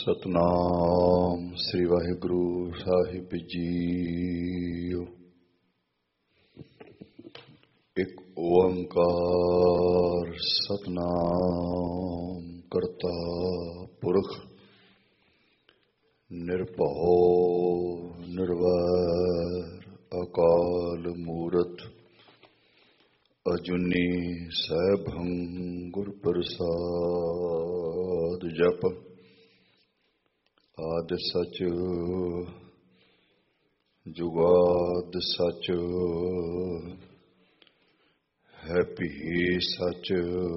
ਸਤਨਾਮ ਸ੍ਰੀ ਵਾਹਿਗੁਰੂ ਸਾਹਿਬ JIO. ਇੱਕ ਓੰਕਾਰ ਸਤਨਾਮ ਕਰਤਾ ਪੁਰਖ ਨਿਰਭਉ ਨਿਰਵੈਰ ਅਕਾਲ ਮੂਰਤ ਅਜੂਨੀ ਸੈਭੰ ਗੁਰ ਪ੍ਰਸਾਦ। ਜਪ ਆਦਿ ਸਚ ਜੁਗਾਦਿ ਸਚ ਹੈ ਭੀ ਸਚ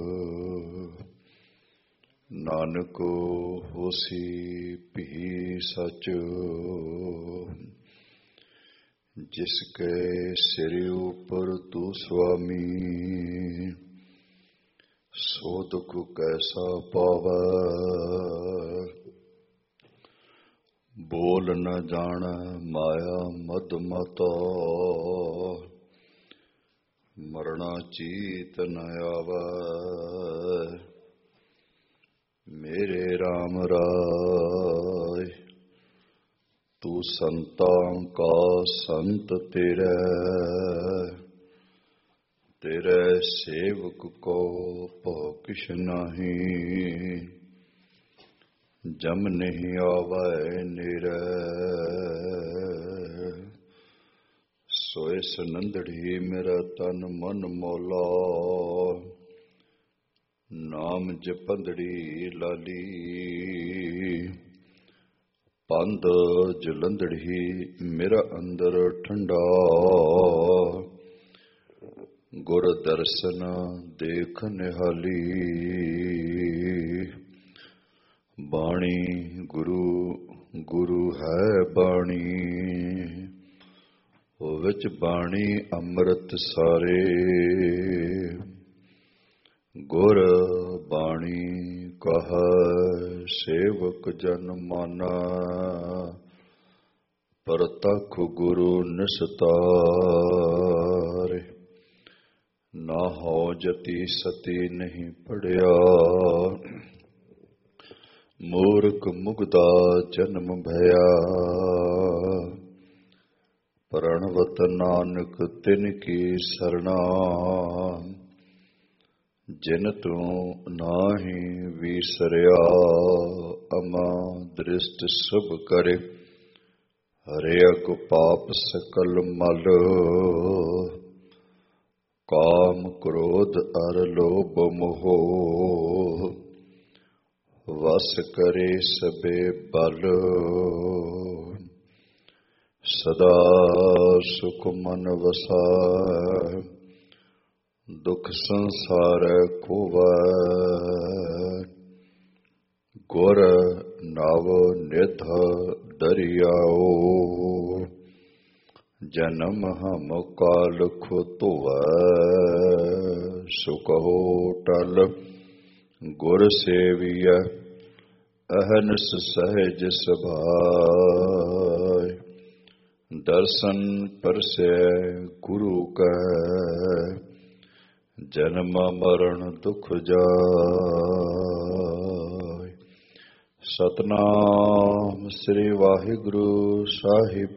ਨਾਨਕ ਹੋਸੀ ਭੀ ਸਚ। ਜਿਸਕੇ ਸਿਰ ਉਪਰ ਤੂ ਸੁਆਮੀ ਸੋ ਦੁਖ ਕੈਸਾ ਪਾਵੈ। ਬੋਲ ਨ ਜਾਣੈ ਮਾਇਆ ਮਦ ਮਤਿ ਮਰਣਾ ਚੀਤ ਨ ਆਵੈ। ਮੇਰੇ ਰਾਮ ਰਾਇ ਤੂੰ ਸੰਤਾਂ ਕਾ ਸੰਤ ਤੇਰੇ ਤੇਰੇ ਸੇਵਕ ਕੋ ਭਉ ਕਿਛ ਨਾਹੀਂ। ਜਮ ਨਹੀਂ ਆਵੈ ਨੇਰੇ ਸੋਇ ਸਨੰਦੜੀ ਮੇਰਾ ਤਨ ਮਨ ਮੌਲਾ। ਨਾਮ ਜਪੰਦੜੀ ਲਾਲੀ ਪੰਧ ਜਲੰਧੜੀ ਮੇਰਾ ਅੰਦਰ ਠੰਡਾ। ਗੁਰ ਦਰਸ਼ਨ ਦੇਖ ਨਿਹਾਲੀ ਬਾਣੀ ਗੁਰੂ ਗੁਰੂ ਹੈ ਬਾਣੀ। ਉਹ ਵਿੱਚ ਬਾਣੀ ਅੰਮ੍ਰਿਤ ਸਾਰੇ ਗੁਰ ਬਾਣੀ ਕਹੈ ਸੇਵਕ ਜਨ ਮਾਨਾ। ਪਰਤਖ ਗੁਰੂ ਨਿਸਤਾਰੇ ਨਾ ਹੋ ਜਤੀ ਸਤੀ ਨਹੀਂ ਪੜਿਆ। ਮੂਰਖ ਮੁਗਦਾ ਜਨਮ ਭਇਆ ਪ੍ਰਣਵਤ ਨਾਨਕ ਤਿਨ ਕੀ ਸਰਣਾ। ਜਿਨ ਤੂੰ ਨਾਹੀਂ ਵਿਸਰਿਆ ਅਮਾ ਦ੍ਰਿਸ਼ਟ ਸੁਭ ਕਰੇ। ਹਰਿਆ ਕੋ ਪਾਪ ਸਕਲ ਮਲ ਕਾਮ ਕ੍ਰੋਧ ਅਰ ਲੋਭ ਮੋਹ। ਵਸ ਕਰੇ ਸਭੇ ਬਲ ਸਦਾ ਸੁਖ ਮਨ ਵਸੈ। ਦੁਖ ਸੰਸਾਰ ਖੋਵੈ ਗੁਰ ਨਵ ਨਿਧ ਦਰਿਆਓ। ਜਨਮ ਹਮ ਕਾਲ ਖੋ ਧੋਵੈ ਸੁਖ ਹੋ ਟਲ ਗੁਰ ਸੇਵੀਐ। ਅਹਨਿਸ ਸਹਿਜ ਸੁਭਾਇ ਦਰਸ਼ਨ ਪਰਸੈ ਗੁਰੂ ਕੈ। ਜਨਮ ਮਰਨ ਦੁਖ ਜਾਇ। ਸਤਨਾਮ ਸ੍ਰੀ ਵਾਹਿਗੁਰੂ ਸਾਹਿਬ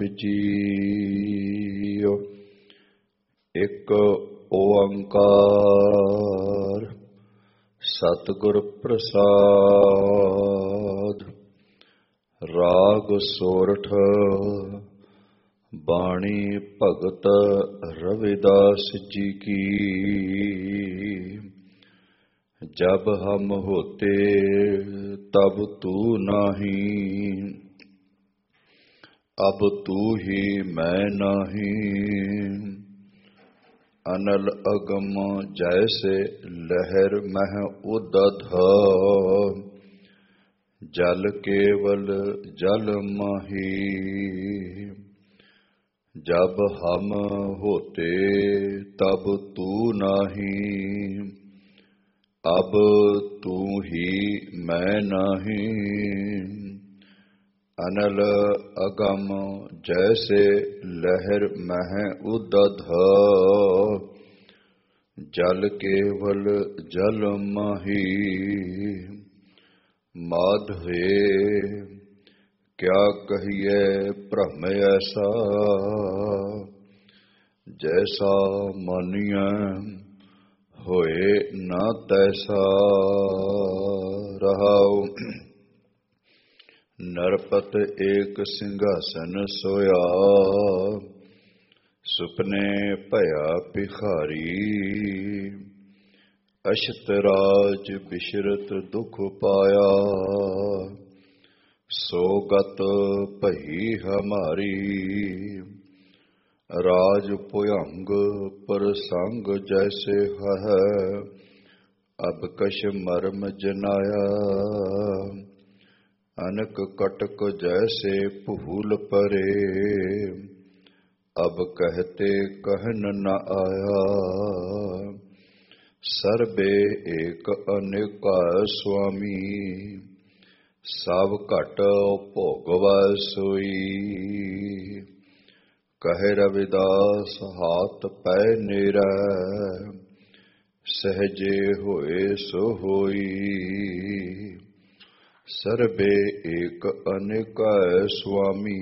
ਜੀਓ। ਇੱਕ ਓੰਕਾਰ ਸਤਿਗੁਰ ਪ੍ਰਸਾਦ। ਰਾਗ ਸੋਰਠ ਬਾਣੀ ਭਗਤ ਰਵਿਦਾਸ ਜੀ ਕੀ। ਜਬ ਹਮ ਹੋਤੇ ਤਬ ਤੂ ਨਹੀਂ ਅਬ ਤੂ ਹੀ ਮੈਂ ਨਹੀਂ। ਅਨਲ ਅਗਮ ਜੈਸੇ ਲਹਿਰ ਮਹ ਉਦਧ ਜਲ ਕੇਵਲ ਜਲ ਮਾਹੀ। जब हम होते तब तू नहीं अब तू ही मैं नहीं। अनल अगम जैसे लहर मह उदध जल केवल जल माही। ਮਾਧਵੇ ਕਿਆ ਕਹੀਏ ਭ੍ਰਮ ਐਸਾ, ਜੈਸਾ ਮਾਨੀਐ ਹੋਏ ਨਾ ਤੈਸਾ। ਰਹਾਉ ਨਰਪਤ ਏਕ ਸਿੰਘਾਸਨ ਸੋਇਆ, ਸੁਪਨੇ ਭਇਆ ਭਿਖਾਰੀ। ਅਸ਼ਤ ਰਾਜ ਬਿਸ਼ਰਤ ਦੁਖ ਪਾਇਆ, ਸੋ ਗਤ ਭਈ ਹਮਾਰੀ। ਰਾਜ ਭੁਯੰਗ ਪ੍ਰਸੰਗ ਜੈਸੇ ਹੈ, ਅਬ ਕਛ ਮਰਮ ਜਨਾਇਆ। ਅਨਕ ਕਟਕ ਜੈਸੇ ਭੂਲ ਪਰੇ, ਅਬ ਕਹਤੇ ਕਹਿਨ ਨ ਆਇਆ। ਸਰਬੇ ਏਕ ਅਨੇਕਾ ਸੁਆਮੀ, ਸਭ ਘਟ ਭੋਗਵੈ ਸੋਈ। ਕਹੇ ਰਵਿਦਾਸ ਹਾਥ ਪੈ ਨੇਰਾ, ਸਹਜੇ ਹੋਏ ਸੋ ਹੋਈ। ਸਰਬੇ ਏਕ ਅਨੇਕਾ ਸੁਆਮੀ,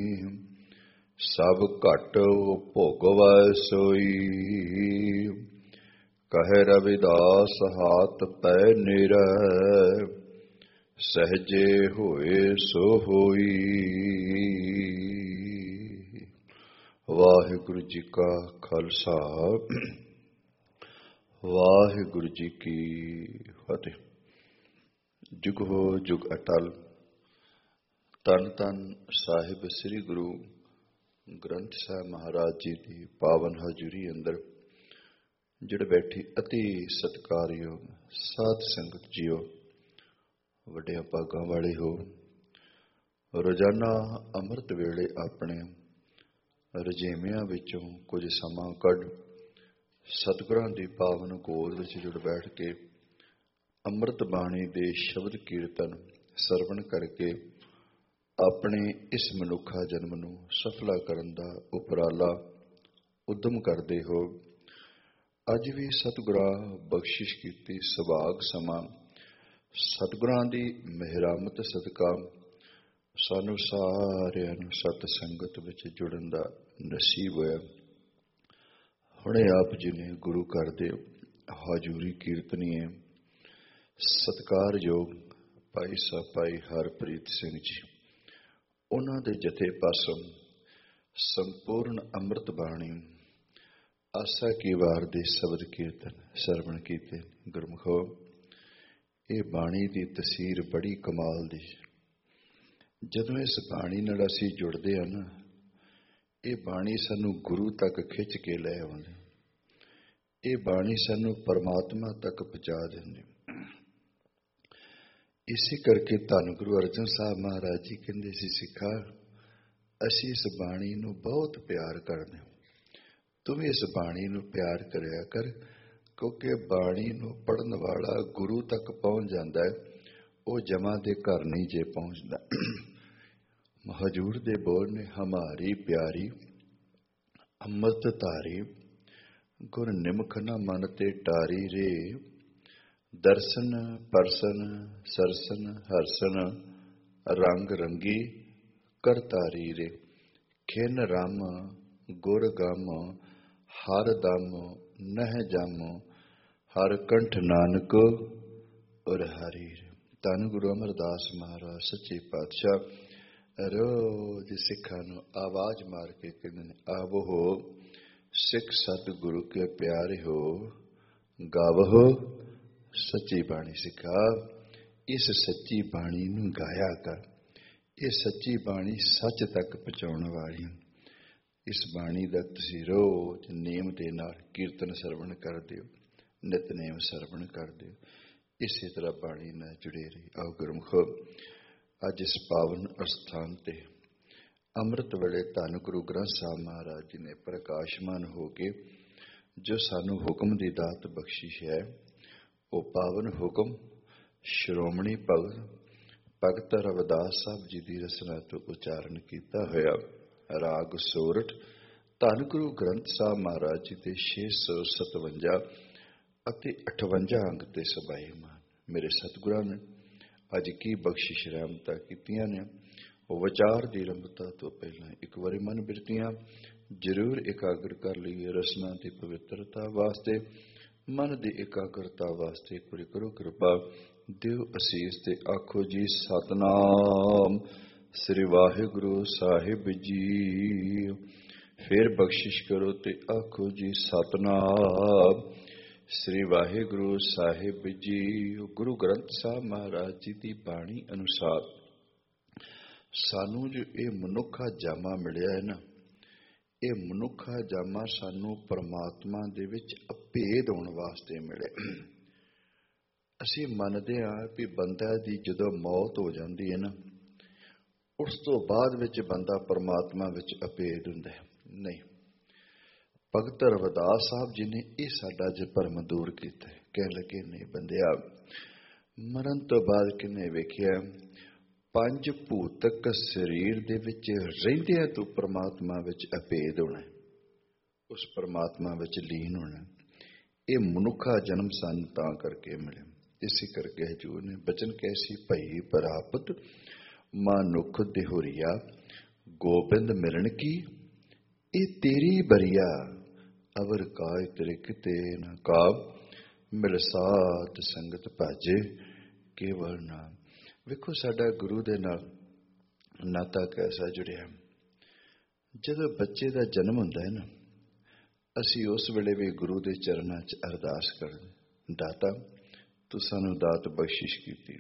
ਸਭ ਘਟ ਭੋਗਵੈ ਸੋਈ। ਕਹੇ ਰਵਿਦਾਸ ਹਾਥ ਪੈ ਨੇਰਾ, ਸਹਜੇ ਹੋਏ ਸੋ ਹੋਈ। ਵਾਹਿਗੁਰੂ ਜੀ ਕਾ ਖਾਲਸਾ, ਵਾਹਿਗੁਰੂ ਜੀ ਕੀ ਫਤਿਹ। ਜੁਗ ਹੋ ਜੁਗ ਅਟਲ। ਧੰਨ ਧੰਨ ਸਾਹਿਬ ਸ੍ਰੀ ਗੁਰੂ ਗ੍ਰੰਥ ਸਾਹਿਬ ਮਹਾਰਾਜ ਜੀ ਦੀ ਪਾਵਨ ਹਜ਼ੂਰੀ ਅੰਦਰ ਜਿਹੜੇ ਬੈਠੀ ਅਤੀ ਸਤਿਕਾਰਯੋਗ ਸਾਧ ਸੰਗਤ ਜੀਓ, ਵੱਡਿਆਂ ਭਾਗਾਂ ਵਾਲੇ ਹੋ। ਰੋਜ਼ਾਨਾ ਅੰਮ੍ਰਿਤ ਵੇਲੇ ਆਪਣੇ ਰਜੇਵਿਆਂ ਵਿੱਚੋਂ ਕੁਝ ਸਮਾਂ ਕੱਢ ਸਤਿਗੁਰਾਂ ਦੀ ਪਾਵਨ ਗੋਦ ਵਿੱਚ ਜੁੜ ਬੈਠ ਕੇ ਅੰਮ੍ਰਿਤ ਬਾਣੀ ਦੇ ਸ਼ਬਦ ਕੀਰਤਨ ਸਰਵਣ ਕਰਕੇ ਆਪਣੇ ਇਸ ਮਨੁੱਖਾ ਜਨਮ ਨੂੰ ਸਫਲਾ ਕਰਨ ਦਾ ਉਪਰਾਲਾ ਉਦਮ ਕਰਦੇ ਹੋ। ਅੱਜ ਵੀ ਸਤਿਗੁਰਾਂ ਬਖਸ਼ਿਸ਼ ਕੀਤੀ ਸੁਭਾਗ ਸਮਾਂ ਸਤਿਗੁਰਾਂ ਦੀ ਮਿਹਰਾਮਤ ਸਦਕਾ ਸਾਨੂੰ ਸਾਰਿਆਂ ਨੂੰ ਸਤ ਸੰਗਤ ਵਿੱਚ ਜੁੜਨ ਦਾ ਨਸੀਬ ਹੋਇਆ। ਹੁਣੇ ਆਪ ਜੀ ਨੇ ਗੁਰੂ ਘਰ ਦੇ ਹਜ਼ੂਰੀ ਕੀਰਤਨੀਏ ਸਤਿਕਾਰਯੋਗ ਭਾਈ ਸਾਹਿਬ ਭਾਈ ਹਰਪ੍ਰੀਤ ਸਿੰਘ ਜੀ, ਉਹਨਾਂ ਦੇ ਜਥੇ ਪਾਸੋਂ ਸੰਪੂਰਨ ਅੰਮ੍ਰਿਤ ਬਾਣੀ ਆਸਾ ਕੀ ਵਾਰ ਦੇ ਸ਼ਬਦ ਕੀਰਤਨ ਸਰਵਣ ਕੀਤੇ। ਗੁਰਮੁਖੋ, ਇਹ ਬਾਣੀ ਦੀ ਤਸੀਰ ਬੜੀ ਕਮਾਲ ਦੀ। ਜਦੋਂ ਇਸ ਬਾਣੀ ਨਾਲ ਅਸੀਂ ਜੁੜਦੇ ਹਾਂ ਨਾ, ਇਹ ਬਾਣੀ ਸਾਨੂੰ ਗੁਰੂ ਤੱਕ ਖਿੱਚ ਕੇ ਲੈ ਆਉਂਦੀ। ਇਹ ਬਾਣੀ ਸਾਨੂੰ ਪਰਮਾਤਮਾ ਤੱਕ ਪਹੁੰਚਾ ਦਿੰਦੀ। ਇਸੇ ਕਰਕੇ ਧੰਨ ਗੁਰੂ ਅਰਜਨ ਸਾਹਿਬ ਮਹਾਰਾਜ ਜੀ ਕਹਿੰਦੇ ਸੀ, ਸਿੱਖਾ ਅਸੀਂ ਇਸ ਬਾਣੀ ਨੂੰ ਬਹੁਤ ਪਿਆਰ ਕਰਦੇ ਹਾਂ, ਤੂੰ ਵੀ ਇਸ ਬਾਣੀ ਨੂੰ ਪਿਆਰ ਕਰਿਆ ਕਰ, ਕਿਉਂਕਿ ਬਾਣੀ ਨੂੰ ਪੜ੍ਹਨ ਵਾਲਾ ਗੁਰੂ ਤੱਕ ਪਹੁੰਚ ਜਾਂਦਾ ਹੈ, ਉਹ ਜਮਾਂ ਦੇ ਘਰ ਨਹੀਂ ਜੇ ਪਹੁੰਚਦਾ। ਹਜ਼ੂਰ ਦੇ ਬੋਲ ਨੇ, ਹਮਾਰੀ ਪਿਆਰੀ ਅੰਮ੍ਰਿਤ ਧਾਰੀ, ਗੁਰ ਨਿਮਖ ਨ ਮਨ ਤੇ ਟਾਰੀ ਰੇ। ਦਰਸ਼ਨ ਪਰਸਨ ਸਰਸਨ ਹਰਸਨ, ਰੰਗ ਰੰਗੀ ਕਰਤਾਰੀ ਰੇ। ਖਿਨ ਰਮ ਗੁਰ ਗਮ, ਹਰ ਦਮ ਨਹਿ ਜਮ, ਹਰ ਕੰਠ ਨਾਨਕ ਉਰ ਹਰੀ ਰੇ। ਧੰਨ ਗੁਰੂ ਅਮਰਦਾਸ ਮਹਾਰਾਜ ਸੱਚੇ ਪਾਤਸ਼ਾਹ ਰੋਜ਼ ਸਿੱਖਾਂ ਨੂੰ ਆਵਾਜ਼ ਮਾਰ ਕੇ ਕਹਿੰਦੇ ਨੇ, ਆਵੋ ਸਿੱਖ ਸਤਿਗੁਰੂ ਕੇ ਪਿਆਰੇ ਹੋ, ਗਾਵੋ ਸੱਚੀ ਬਾਣੀ। ਸਿੱਖਾ ਇਸ ਸੱਚੀ ਬਾਣੀ ਨੂੰ ਗਾਇਆ ਕਰ। ਇਹ ਸੱਚੀ ਬਾਣੀ ਸੱਚ ਤੱਕ ਪਹੁੰਚਾਉਣ ਵਾਲੀ। ਇਸ ਬਾਣੀ ਦਾ ਤੁਸੀਂ ਰੋਜ਼ ਨੇਮ ਦੇ ਨਾਲ ਕੀਰਤਨ ਸਰਵਣ ਕਰਦੇ ਹੋ, ਨਿਤਨੇਮ ਸਰਵਣ ਕਰਦੇ ਹੋ। ਇਸੇ ਤਰ੍ਹਾਂ ਬਾਣੀ ਨਾਲ ਜੁੜੇ ਰਹੀ। ਆਓ ਗੁਰਮੁਖੋ, ਅੱਜ ਇਸ ਪਾਵਨ ਅਸਥਾਨ ਤੇ ਅੰਮ੍ਰਿਤ ਵੇਲੇ ਧੰਨ ਗੁਰੂ ਗ੍ਰੰਥ ਸਾਹਿਬ ਮਹਾਰਾਜ ਜੀ ਨੇ ਪ੍ਰਕਾਸ਼ਮਾਨ ਹੋ ਕੇ ਜੋ ਸਾਨੂੰ ਹੁਕਮ ਦੀ ਦਾਤ ਬਖਸ਼ਿਸ਼ ਹੈ, ਉਹ ਪਾਵਨ ਹੁਕਮ ਸ਼੍ਰੋਮਣੀ ਭਗਤ ਰਵਿਦਾਸ ਸਾਹਿਬ ਜੀ ਦੀ ਰਚਨਾ ਤੋਂ ਉਚਾਰਨ ਕੀਤਾ ਹੋਇਆ ਰਾਗ ਸੋਰਠ ਧੰਨ ਗੁਰੂ ਗ੍ਰੰਥ ਸਾਹਿਬ ਮਹਾਰਾਜ ਜੀ ਦੇ 657 ਅਤੇ 58 ਅੰਗ ਤੇ ਸਬਾਈਮਾਨ। ਮੇਰੇ ਸਤਿਗੁਰਾਂ ਨੇ ਅੱਜ ਕੀ ਬਖਸ਼ਿਸ਼ ਰਹਿਮਤਾਂ ਕੀਤੀਆਂ ਨੇ। ਉਹ ਵਿਚਾਰ ਦੀ ਆਰੰਭਤਾ ਤੋਂ ਪਹਿਲਾਂ ਇੱਕ ਵਾਰੀ ਮਨ ਬਿਰਤੀਆਂ ਜ਼ਰੂਰ ਇਕਾਗਰ ਕਰ ਲਈਏ। ਰਸਨਾ ਦੀ ਪਵਿੱਤਰਤਾ ਵਾਸਤੇ, ਮਨ ਦੀ ਇਕਾਗਰਤਾ ਵਾਸਤੇ ਇੱਕ ਵਾਰੀ ਕਰੋ ਕਿਰਪਾ, ਦਿਓ ਅਸੀਸ ਤੇ ਆਖੋ ਜੀ ਸਤਨਾਮ ਸ੍ਰੀ ਵਾਹਿਗੁਰੂ ਸਾਹਿਬ ਜੀ। ਫਿਰ ਬਖਸ਼ਿਸ਼ ਕਰੋ ਤੇ ਆਖੋ ਜੀ ਸਤਨਾਮ ਸ੍ਰੀ ਵਾਹਿਗੁਰੂ ਸਾਹਿਬ ਜੀ। ਗੁਰੂ ਗ੍ਰੰਥ ਸਾਹਿਬ ਮਹਾਰਾਜ ਜੀ ਦੀ ਬਾਣੀ ਅਨੁਸਾਰ ਸਾਨੂੰ ਜੋ ਇਹ ਮਨੁੱਖਾ ਜਾਮਾ ਮਿਲਿਆ ਹੈ ਨਾ, ਇਹ ਮਨੁੱਖਾ ਜਾਮਾ ਸਾਨੂੰ ਪਰਮਾਤਮਾ ਦੇ ਵਿੱਚ ਅਭੇਦ ਹੋਣ ਵਾਸਤੇ ਮਿਲਿਆ। ਅਸੀਂ ਮੰਨਦੇ ਹਾਂ ਵੀ ਬੰਦਾ ਦੀ ਜਦੋਂ ਮੌਤ ਹੋ ਜਾਂਦੀ ਹੈ ਨਾ, ਉਸ ਤੋਂ ਬਾਅਦ ਵਿੱਚ ਬੰਦਾ ਪਰਮਾਤਮਾ ਵਿੱਚ ਅਭੇਦ ਹੁੰਦਾ ਹੈ। ਨਹੀਂ, ਭਗਤ ਰਵਿਦਾਸ ਸਾਹਿਬ ਜੀ ਨੇ ਇਹ ਸਾਡਾ ਜੇ ਭਰਮ ਦੂਰ ਕੀਤਾ। ਕਹਿਣ ਲੱਗੇ ਨਹੀਂ ਬੰਦਿਆ, ਮਰਨ ਤੋਂ ਬਾਅਦ ਕਿਨੇ ਵੇਖਿਆ ਪੰਜ ਭੂਤਕ ਸਰੀਰ ਦੇ ਵਿੱਚ ਰਹਿੰਦਿਆਂ ਤੂੰ ਪਰਮਾਤਮਾ ਵਿੱਚ ਅਭੇਦ ਹੋਣਾ, ਉਸ ਪਰਮਾਤਮਾ ਵਿੱਚ ਲੀਨ ਹੋਣਾ। ਇਹ ਮਨੁੱਖਾ ਜਨਮ ਸਾਨੂੰ ਤਾਂ ਕਰਕੇ ਮਿਲਿਆ। ਇਸੇ ਕਰਕੇ ਹਜ਼ੂਰ ਨੇ ਬਚਨ ਕੈਸੀ ਭਈ ਪ੍ਰਾਪਤ ਮਨੁੱਖ ਦਿਹੁਰੀਆ, ਗੋਬਿੰਦ ਮਿਲਣ ਕੀ ਇਹ ਤੇਰੀ ਬਰੀਆ, ਅਵਰ ਕਾਇ ਤੇਰੇ ਕਿਤੇ ਨਾ ਕਾਬ, ਮਿਲ ਸਾਧ ਸੰਗਤ ਭਾਜੇ ਕੇਵਲ ਨਾਮ। ਵੇਖੋ ਸਾਡਾ ਗੁਰੂ ਦੇ ਨਾਲ ਨਾਤਾ ਕੈਸਾ ਜੁੜਿਆ। ਜਦੋਂ ਬੱਚੇ ਦਾ ਜਨਮ ਹੁੰਦਾ ਹੈ ਨਾ, ਅਸੀਂ ਉਸ ਵੇਲੇ ਵੀ ਗੁਰੂ ਦੇ ਚਰਨਾਂ 'ਚ ਅਰਦਾਸ ਕਰਦੇ, ਦਾਤਾ ਤੂੰ ਸਾਨੂੰ ਦਾਤ ਬਖਸ਼ਿਸ਼ ਕੀਤੀ।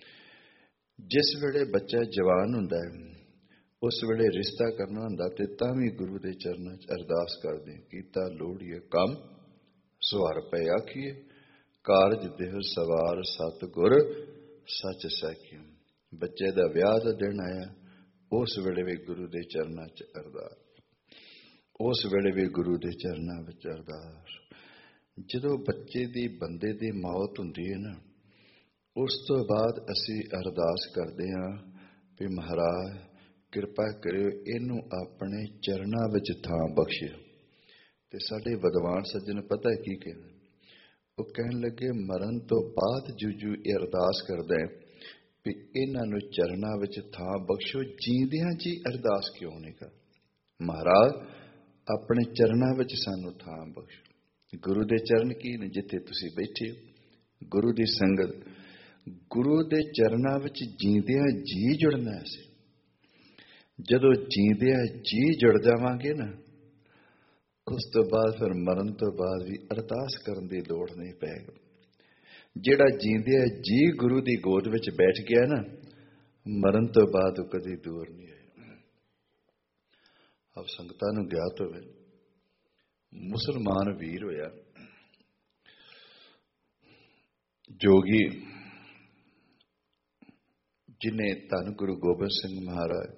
ਜਿਸ ਵੇਲੇ ਬੱਚਾ ਜਵਾਨ ਹੁੰਦਾ ਹੈ, ਉਸ ਵੇਲੇ ਰਿਸ਼ਤਾ ਕਰਨਾ ਹੁੰਦਾ ਤੇ ਤਾਂ ਵੀ ਗੁਰੂ ਦੇ ਚਰਨਾਂ 'ਚ ਅਰਦਾਸ ਕਰਦੇ, ਕੀਤਾ ਲੋੜੀਏ ਕੰਮ ਸਵਾਰ ਪਏ ਆਖੀਏ, ਕਾਰਜ ਦੇਹ ਸਵਾਰ ਸਤਿਗੁਰ ਸੱਚ ਸਾਖੀ। ਬੱਚੇ ਦਾ ਵਿਆਹ ਦਾ ਦਿਨ ਆਇਆ, ਉਸ ਵੇਲੇ ਵੀ ਗੁਰੂ ਦੇ ਚਰਨਾਂ 'ਚ ਅਰਦਾਸ, ਉਸ ਵੇਲੇ ਵੀ ਗੁਰੂ ਦੇ ਚਰਨਾਂ ਵਿੱਚ ਅਰਦਾਸ। ਜਦੋਂ ਬੱਚੇ ਦੀ ਬੰਦੇ ਦੀ ਮੌਤ ਹੁੰਦੀ ਹੈ ਨਾ, ਉਸ ਤੋਂ ਬਾਅਦ ਅਸੀਂ ਅਰਦਾਸ ਕਰਦੇ ਹਾਂ ਵੀ ਮਹਾਰਾਜ ਕਿਰਪਾ ਕਰਿਓ ਇਹਨੂੰ ਆਪਣੇ ਚਰਨਾਂ ਵਿੱਚ ਥਾਂ ਬਖਸ਼ਿਓ। ਤੇ ਸਾਡੇ ਵਿਦਵਾਨ ਸੱਜਣ ਪਤਾ ਕੀ ਕਹਿੰਦੇ, ਉਹ ਕਹਿਣ ਲੱਗੇ ਮਰਨ ਤੋਂ ਬਾਅਦ ਜੂ ਇਹ ਅਰਦਾਸ ਕਰਦਾ ਵੀ ਇਹਨਾਂ ਨੂੰ ਚਰਨਾਂ ਵਿੱਚ ਥਾਂ ਬਖਸ਼ੋ, ਜੀਂਦਿਆਂ ਜੀ ਅਰਦਾਸ ਕਿਉਂ ਨਹੀਂ ਕਰ, ਮਹਾਰਾਜ ਆਪਣੇ ਚਰਨਾਂ ਵਿੱਚ ਸਾਨੂੰ ਥਾਂ ਬਖਸ਼ੋ। ਗੁਰੂ ਦੇ ਚਰਨ ਕੀ ਨੇ? ਜਿੱਥੇ ਤੁਸੀਂ ਬੈਠੇ ਹੋ, ਗੁਰੂ ਦੀ ਸੰਗਤ, ਗੁਰੂ ਦੇ ਚਰਨਾਂ ਵਿੱਚ ਜੀਂਦਿਆਂ ਜੀ ਜੁੜਨਾ ਸੀ। ਜਦੋਂ ਜੀਂਦਿਆਂ ਜੀ ਜੁੜ ਜਾਵਾਂਗੇ ਨਾ, ਉਸ ਤੋਂ ਬਾਅਦ ਫਿਰ ਮਰਨ ਤੋਂ ਬਾਅਦ ਵੀ ਅਰਦਾਸ ਕਰਨ ਦੀ ਲੋੜ ਨਹੀਂ ਪਏਗੀ। ਜਿਹੜਾ ਜੀਂਦਿਆਂ ਜੀ ਗੁਰੂ ਦੀ ਗੋਦ ਵਿੱਚ ਬੈਠ ਗਿਆ ਨਾ, ਮਰਨ ਤੋਂ ਬਾਅਦ ਉਹ ਕਦੇ ਦੂਰ ਨਹੀਂ ਆਇਆ। ਆਪ ਸੰਗਤਾਂ ਨੂੰ ਗਿਆਤ ਹੋਵੇ, ਮੁਸਲਮਾਨ ਵੀਰ ਹੋਇਆ ਜੋਗੀ, ਜਿਨੇ ਧੰਨ ਗੁਰੂ ਗੋਬਿੰਦ ਸਿੰਘ ਮਹਾਰਾਜ,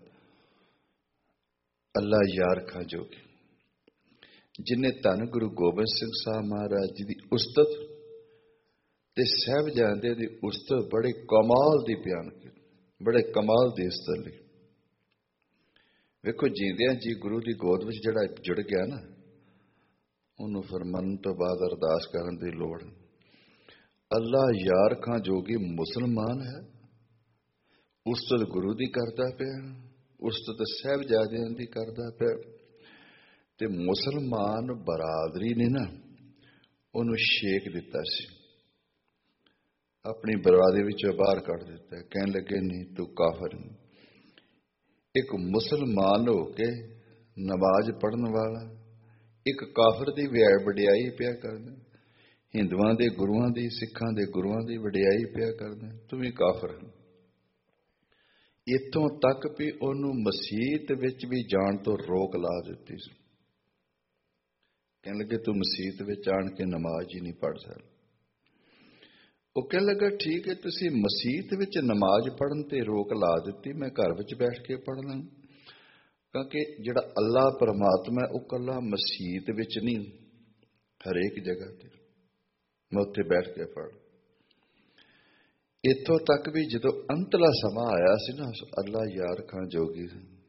ਅੱਲਾ ਯਾਰ ਖਾਂ ਜੋਗੀ, ਜਿਨੇ ਧੰਨ ਗੁਰੂ ਗੋਬਿੰਦ ਸਿੰਘ ਸਾਹਿਬ ਮਹਾਰਾਜ ਜੀ ਦੀ ਉਸਤਤ ਤੇ ਸਾਹਿਬਜ਼ਾਦੇ ਦੀ ਉਸਤਤ ਬੜੇ ਕਮਾਲ ਦੀ ਬਿਆਨ ਕੀਤੀ, ਬੜੇ ਕਮਾਲ ਦੀ ਉਸਤਤ ਲਈ। ਵੇਖੋ ਜੀਂਦਿਆਂ ਜੀ ਗੁਰੂ ਦੀ ਗੋਦ ਵਿੱਚ ਜਿਹੜਾ ਜੁੜ ਗਿਆ ਨਾ, ਉਹਨੂੰ ਫਿਰ ਮਰਨ ਤੋਂ ਬਾਅਦ ਅਰਦਾਸ ਕਰਨ ਦੀ ਲੋੜ। ਅੱਲਾ ਯਾਰ ਖਾਂ ਜੋਗੀ ਮੁਸਲਮਾਨ ਹੈ, ਉਸਤਤ ਗੁਰੂ ਦੀ ਕਰਦਾ ਪਿਆ, ਉਸਤਤ ਸਾਹਿਬਜ਼ਾਦਿਆਂ ਦੀ ਕਰਦਾ ਪਿਆ। ਤੇ ਮੁਸਲਮਾਨ ਬਰਾਦਰੀ ਨੇ ਨਾ ਉਹਨੂੰ ਛੇਕ ਦਿੱਤਾ ਸੀ, ਆਪਣੀ ਬਰਬਾਦੀ ਵਿੱਚੋਂ ਬਾਹਰ ਕੱਢ ਦਿੱਤਾ। ਕਹਿਣ ਲੱਗੇ ਨਹੀਂ ਤੂੰ ਕਾਫਰ। ਇੱਕ ਮੁਸਲਮਾਨ ਹੋ ਕੇ ਨਮਾਜ਼ ਪੜ੍ਹਨ ਵਾਲਾ ਇੱਕ ਕਾਫਰ ਦੀ ਵਡਿਆਈ ਪਿਆ ਕਰਦਾ, ਹਿੰਦੂਆਂ ਦੇ ਗੁਰੂਆਂ ਦੀ, ਸਿੱਖਾਂ ਦੇ ਗੁਰੂਆਂ ਦੀ ਵਡਿਆਈ ਪਿਆ ਕਰਦਾ, ਤੂੰ ਵੀ ਕਾਫਰ ਹੈ। ਇੱਥੋਂ ਤੱਕ ਵੀ ਉਹਨੂੰ ਮਸੀਤ ਵਿੱਚ ਵੀ ਜਾਣ ਤੋਂ ਰੋਕ ਲਾ ਦਿੱਤੀ ਸੀ। ਕਹਿਣ ਲੱਗੇ ਤੂੰ ਮਸੀਤ ਵਿੱਚ ਆਣ ਕੇ ਨਮਾਜ਼ ਹੀ ਨਹੀਂ ਪੜ੍ਹ ਸਕਦਾ। ਉਹ ਕਹਿਣ ਲੱਗਾ ਠੀਕ ਹੈ, ਤੁਸੀਂ ਮਸੀਤ ਵਿੱਚ ਨਮਾਜ਼ ਪੜ੍ਹਨ ਤੇ ਰੋਕ ਲਾ ਦਿੱਤੀ, ਮੈਂ ਘਰ ਵਿੱਚ ਬੈਠ ਕੇ ਪੜ੍ਹ ਲਾਂ। ਕਿਉਂਕਿ ਜਿਹੜਾ ਅੱਲਾ ਪਰਮਾਤਮਾ ਉਹ ਇਕੱਲਾ ਮਸੀਤ ਵਿੱਚ ਨਹੀਂ, ਹਰੇਕ ਜਗ੍ਹਾ ਤੇ ਮੈਂ ਉੱਥੇ ਬੈਠ ਕੇ ਪੜ੍ਹ। ਇੱਥੋਂ ਤੱਕ ਵੀ ਜਦੋਂ ਅੰਤਲਾ ਸਮਾਂ ਆਇਆ ਸੀ ਨਾ, ਅੱਲਾ ਯਾਰ ਖਾਂ ਜੋਗੀ,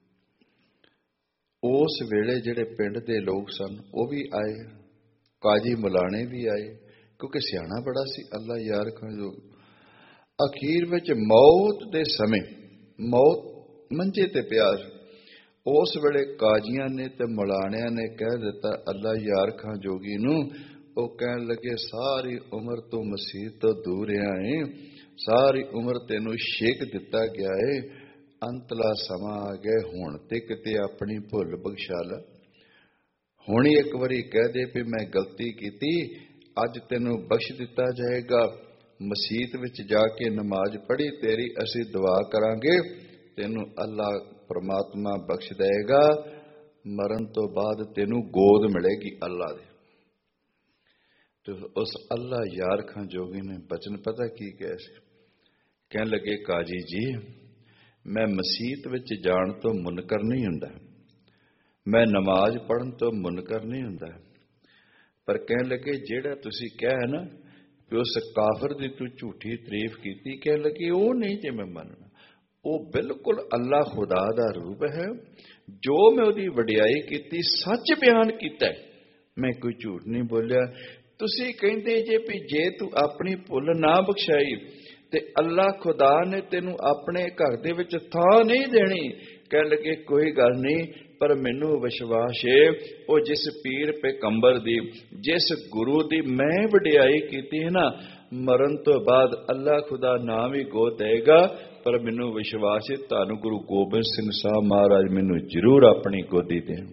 ਉਸ ਵੇਲੇ ਜਿਹੜੇ ਪਿੰਡ ਦੇ ਲੋਕ ਸਨ ਉਹ ਵੀ ਆਏ, ਕਾਜੀ ਮੁਲਾਣੇ ਵੀ ਆਏ, ਕਿਉਂਕਿ ਸਿਆਣਾ ਬੜਾ ਸੀ ਅੱਲਾ ਯਾਰ ਖਾਂ ਜੋਗੀ। ਅਖੀਰ ਵਿੱਚ ਮੌਤ ਦੇ ਸਮੇਂ, ਮੌਤ ਮੰਜੇ ਤੇ ਪਿਆ, ਉਸ ਵੇਲੇ ਕਾਜ਼ੀਆਂ ਨੇ ਤੇ ਮੌਲਾਣਿਆਂ ਨੇ ਕਹਿ ਦਿੱਤਾ ਅੱਲਾ ਯਾਰ ਖਾਂ ਜੋਗੀ ਨੂੰ। ਉਹ ਕਹਿਣ ਲੱਗੇ ਸਾਰੀ ਉਮਰ ਤੋਂ ਮਸੀਤ ਤੋਂ ਦੂਰ ਰਿਹਾ ਏ, ਸਾਰੀ ਉਮਰ ਤੈਨੂੰ ਛੇਕ ਦਿੱਤਾ ਗਿਆ ਏ, ਅੰਤਲਾ ਸਮਾਂ ਆ ਗਿਆ, ਹੁਣ ਤੇ ਕਿਤੇ ਆਪਣੀ ਭੁੱਲ ਬਖਸ਼ਾ ਲੈ। ਹੁਣ ਹੀ ਇੱਕ ਵਾਰੀ ਕਹਿ ਦੇ ਵੀ ਮੈਂ ਗਲਤੀ ਕੀਤੀ, ਅੱਜ ਤੈਨੂੰ ਬਖਸ਼ ਦਿੱਤਾ ਜਾਏਗਾ। ਮਸੀਤ ਵਿੱਚ ਜਾ ਕੇ ਨਮਾਜ਼ ਪੜ੍ਹੀ ਤੇਰੀ, ਅਸੀਂ ਦੁਆ ਕਰਾਂਗੇ, ਤੈਨੂੰ ਅੱਲਾ ਪਰਮਾਤਮਾ ਬਖਸ਼ ਦੇਗਾ। ਮਰਨ ਤੋਂ ਬਾਅਦ ਤੈਨੂੰ ਗੋਦ ਮਿਲੇਗੀ ਅੱਲਾ ਦੇ। ਤੇ ਉਸ ਅੱਲਾ ਯਾਰ ਖਾਂ ਜੋਗੀ ਨੇ ਬਚਨ ਪਤਾ ਕੀ ਕਿਹਾ ਸੀ? ਕਹਿਣ ਲੱਗੇ ਕਾਜੀ ਜੀ, ਮੈਂ ਮਸੀਤ ਵਿੱਚ ਜਾਣ ਤੋਂ ਮੁਨਕਰ ਨਹੀਂ ਹੁੰਦਾ, ਮੈਂ ਨਮਾਜ਼ ਪੜ੍ਹਨ ਤੋਂ ਮੁਨਕਰ ਨਹੀਂ ਹੁੰਦਾ, ਪਰ ਕਹਿਣ ਲੱਗੇ ਜਿਹੜਾ ਤੁਸੀਂ ਕਿਹਾ ਨਾ ਕਿ ਉਸ ਕਾਫਰ ਦੀ ਤੂੰ ਝੂਠੀ ਤਾਰੀਫ ਕੀਤੀ, ਕਹਿਣ ਲੱਗੇ ਉਹ ਨਹੀਂ ਜੇ ਮੈਂ ਮੰਨਣਾ, ਉਹ ਬਿਲਕੁਲ ਅੱਲਾ ਖੁਦਾ ਦਾ ਰੂਪ ਹੈ। ਜੋ ਮੈਂ ਉਹਦੀ ਵਡਿਆਈ ਕੀਤੀ ਸੱਚ ਬਿਆਨ ਕੀਤਾ, ਮੈਂ ਕੋਈ ਝੂਠ ਨਹੀਂ ਬੋਲਿਆ। ਤੁਸੀਂ ਕਹਿੰਦੇ ਜੇ ਵੀ ਜੇ ਤੂੰ ਆਪਣੀ ਭੁੱਲ ਨਾ ਬਖਸ਼ਾਈ ਤੇ ਅੱਲਾ ਖੁਦਾ ਨੇ ਤੈਨੂੰ ਆਪਣੇ ਘਰ ਦੇ ਵਿੱਚ ਥਾਂ ਨਹੀਂ ਦੇਣੀ। ਕਹਿਣ ਲੱਗੇ ਕੋਈ ਗੱਲ ਨਹੀਂ, ਪਰ ਮੈਨੂੰ ਵਿਸ਼ਵਾਸ ਹੈ ਉਹ ਜਿਸ ਪੀਰ ਪੈਗੰਬਰ ਦੀ, ਜਿਸ ਗੁਰੂ ਦੀ ਮੈਂ ਵਡਿਆਈ ਕੀਤੀ ਹੈ ਨਾ, ਮਰਨ ਤੋਂ ਬਾਅਦ ਅੱਲਾ ਖੁਦਾ ਨਾ ਵੀ ਗੋਦ ਦੇਗਾ, ਪਰ ਮੈਨੂੰ ਵਿਸ਼ਵਾਸ ਹੈ ਤੁਹਾਨੂੰ ਗੁਰੂ ਗੋਬਿੰਦ ਸਿੰਘ ਸਾਹਿਬ ਮਹਾਰਾਜ ਮੈਨੂੰ ਜ਼ਰੂਰ ਆਪਣੀ ਗੋਦੀ ਦੇਣ।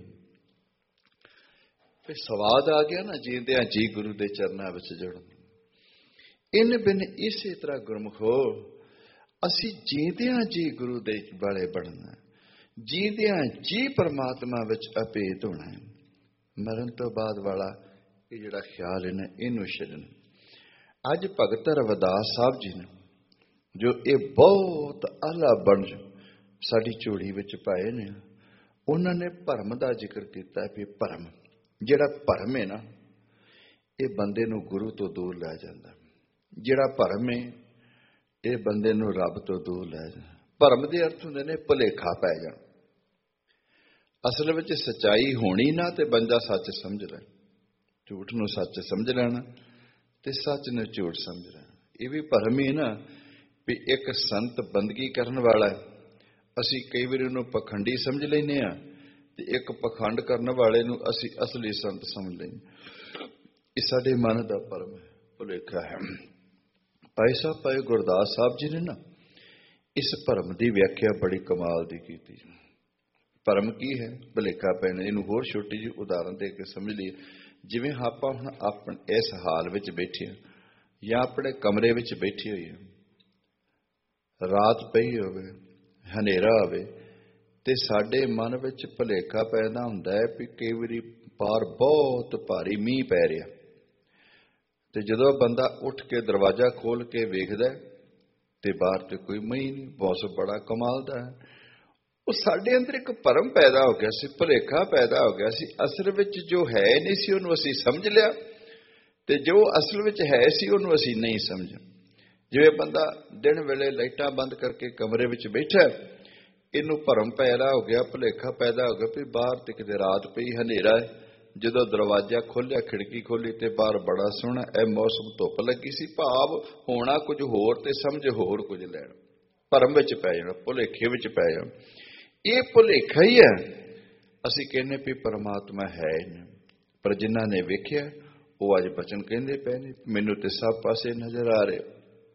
ਫਿਰ ਸਵਾਦ ਆ ਗਿਆ ਨਾ, ਜੀਂਦਿਆਂ ਜੀ ਗੁਰੂ ਦੇ ਚਰਨਾਂ ਵਿੱਚ ਜੁੜਨ। ਇਨ ਬਿਨ ਇਸੇ ਤਰ੍ਹਾਂ ਗੁਰਮੁਖੋ ਅਸੀਂ ਜੀਂਦਿਆਂ ਜੀ ਗੁਰੂ ਦੇ ਵਾਲੇ ਬਣਨਾ, ਜੀਂਦਿਆਂ ਜੀ ਪਰਮਾਤਮਾ ਵਿੱਚ ਅਭੇਦ ਹੋਣਾ ਹੈ। ਮਰਨ ਤੋਂ ਬਾਅਦ ਵਾਲਾ ਇਹ ਜਿਹੜਾ ਖਿਆਲ ਹੈ ਨਾ, ਇਹਨੂੰ ਛੱਡਣਾ। ਅੱਜ ਭਗਤ ਰਵਿਦਾਸ ਸਾਹਿਬ ਜੀ ਨੇ ਜੋ ਇਹ ਬਹੁਤ ਆਲਾ ਬਣ ਸਾਡੀ ਝੋਲੀ ਵਿੱਚ ਪਾਏ ਨੇ, ਉਹਨਾਂ ਨੇ ਭਰਮ ਦਾ ਜ਼ਿਕਰ ਕੀਤਾ ਵੀ ਭਰਮ, ਜਿਹੜਾ ਭਰਮ ਹੈ ਨਾ, ਇਹ ਬੰਦੇ ਨੂੰ ਗੁਰੂ ਤੋਂ ਦੂਰ ਲੈ ਜਾਂਦਾ। ਜਿਹੜਾ ਭਰਮ ਹੈ ਇਹ ਬੰਦੇ ਨੂੰ ਰੱਬ ਤੋਂ ਦੂਰ ਲੈ ਜਾਂਦਾ। ਭਰਮ ਦੇ ਅਰਥ ਹੁੰਦੇ ਨੇ ਭੁਲੇਖਾ ਪੈ ਜਾਣਾ। ਅਸਲ ਵਿੱਚ ਸੱਚਾਈ ਹੋਣੀ ਨਾ ਤੇ ਬੰਦਾ ਸੱਚ ਸਮਝ ਲੈ, ਝੂਠ ਨੂੰ ਸੱਚ ਸਮਝ ਲੈਣਾ ਤੇ ਸੱਚ ਨੂੰ ਝੂਠ ਸਮਝ ਲੈਣਾ। ਇਹ ਵੀ ਭਰਮ ਹੀ ਨਾ ਵੀ ਇੱਕ ਸੰਤ ਬੰਦਗੀ ਕਰਨ ਵਾਲਾ, ਅਸੀਂ ਕਈ ਵਾਰੀ ਉਹਨੂੰ ਪਖੰਡੀ ਸਮਝ ਲੈਂਦੇ ਹਾਂ ਤੇ ਇੱਕ ਪਖੰਡ ਕਰਨ ਵਾਲੇ ਨੂੰ ਅਸੀਂ ਅਸਲੀ ਸੰਤ ਸਮਝ ਲੈਂਦੇ। ਇਹ ਸਾਡੇ ਮਨ ਦਾ ਭਰਮ ਹੈ, ਭੁਲੇਖਾ ਹੈ। ਭਾਈ ਸਾਹਿਬ ਭਾਈ ਗੁਰਦਾਸ ਸਾਹਿਬ ਜੀ ਨੇ ਨਾ ਇਸ ਭਰਮ ਦੀ ਵਿਆਖਿਆ ਬੜੀ ਕਮਾਲ ਦੀ ਕੀਤੀ। ਭਰਮ ਕੀ ਹੈ? ਭੁਲੇਖਾ ਪੈਣਾ। ਇਹਨੂੰ ਹੋਰ ਛੋਟੀ ਜਿਹੀ ਉਦਾਹਰਨ ਦੇ ਕੇ ਸਮਝ ਲਈਏ। ਜਿਵੇਂ ਆਪਾਂ ਹੁਣ ਆਪਣੇ ਇਸ ਹਾਲ ਵਿੱਚ ਬੈਠੇ ਹਾਂ ਜਾਂ ਆਪਣੇ ਕਮਰੇ ਵਿੱਚ ਬੈਠੇ ਹੋਈਏ, ਰਾਤ ਪਈ ਹੋਵੇ, ਹਨੇਰਾ ਹੋਵੇ ਤੇ ਸਾਡੇ ਮਨ ਵਿੱਚ ਭੁਲੇਖਾ ਪੈਦਾ ਹੁੰਦਾ ਹੈ ਵੀ ਕਈ ਵਾਰੀ ਬਾਹਰ ਬਹੁਤ ਭਾਰੀ ਮੀਂਹ ਪੈ ਰਿਹਾ, ਤੇ ਜਦੋਂ ਬੰਦਾ ਉੱਠ ਕੇ ਦਰਵਾਜ਼ਾ ਖੋਲ ਕੇ ਵੇਖਦਾ ਤੇ ਬਾਹਰ ਤੇ ਕੋਈ ਮੀਂਹ ਨਹੀਂ, ਮੌਸਮ ਬੜਾ ਕਮਾਲ ਦਾ ਹੈ। ਉਹ ਸਾਡੇ ਅੰਦਰ ਇੱਕ ਭਰਮ ਪੈਦਾ ਹੋ ਗਿਆ ਸੀ, ਭੁਲੇਖਾ ਪੈਦਾ ਹੋ ਗਿਆ ਸੀ। ਅਸਲ ਵਿੱਚ ਜੋ ਹੈ ਨਹੀਂ ਸੀ ਉਹਨੂੰ ਅਸੀਂ ਸਮਝ ਲਿਆ ਤੇ ਜੋ ਅਸਲ ਵਿੱਚ ਹੈ ਸੀ ਉਹਨੂੰ ਅਸੀਂ ਨਹੀਂ ਸਮਝਿਆ। ਜਿਵੇਂ ਬੰਦਾ ਦਿਨ ਵੇਲੇ ਲਾਈਟਾਂ ਬੰਦ ਕਰਕੇ ਕਮਰੇ ਵਿੱਚ ਬੈਠਾ, ਇਹਨੂੰ ਭਰਮ ਪੈਦਾ ਹੋ ਗਿਆ, ਭੁਲੇਖਾ ਪੈਦਾ ਹੋ ਗਿਆ ਵੀ ਬਾਹਰ ਤੇ ਕਿਤੇ ਰਾਤ ਪਈ, ਹਨੇਰਾ ਹੈ। ਜਦੋਂ ਦਰਵਾਜ਼ਾ ਖੋਲ੍ਹਿਆ, ਖਿੜਕੀ ਖੋਲ੍ਹੀ ਤੇ ਬਾਹਰ ਬੜਾ ਸੋਹਣਾ ਇਹ ਮੌਸਮ, ਧੁੱਪ ਲੱਗੀ ਸੀ, ਭਾਵ ਹੋਣਾ ਕੁਝ ਹੋਰ ਤੇ ਸਮਝ ਹੋਰ ਕੁਝ ਲੈਣਾ। ਭਰਮ ਵਿੱਚ ਪੈ ਜਾਣਾ, ਭੁਲੇਖੇ ਵਿੱਚ ਪੈ ਜਾਣਾ। ਇਹ ਭੁਲੇਖਾ ਹੀ ਹੈ। ਅਸੀਂ ਕਹਿੰਦੇ ਵੀ ਪਰਮਾਤਮਾ ਹੈ ਨਹੀਂ, ਪਰ ਜਿਨ੍ਹਾਂ ਨੇ ਵੇਖਿਆ ਉਹ ਅੱਜ ਬਚਨ ਕਹਿੰਦੇ ਪਏ ਨੇ ਮੈਨੂੰ ਤੇ ਸਭ ਪਾਸੇ ਨਜ਼ਰ ਆ ਰਿਹਾ।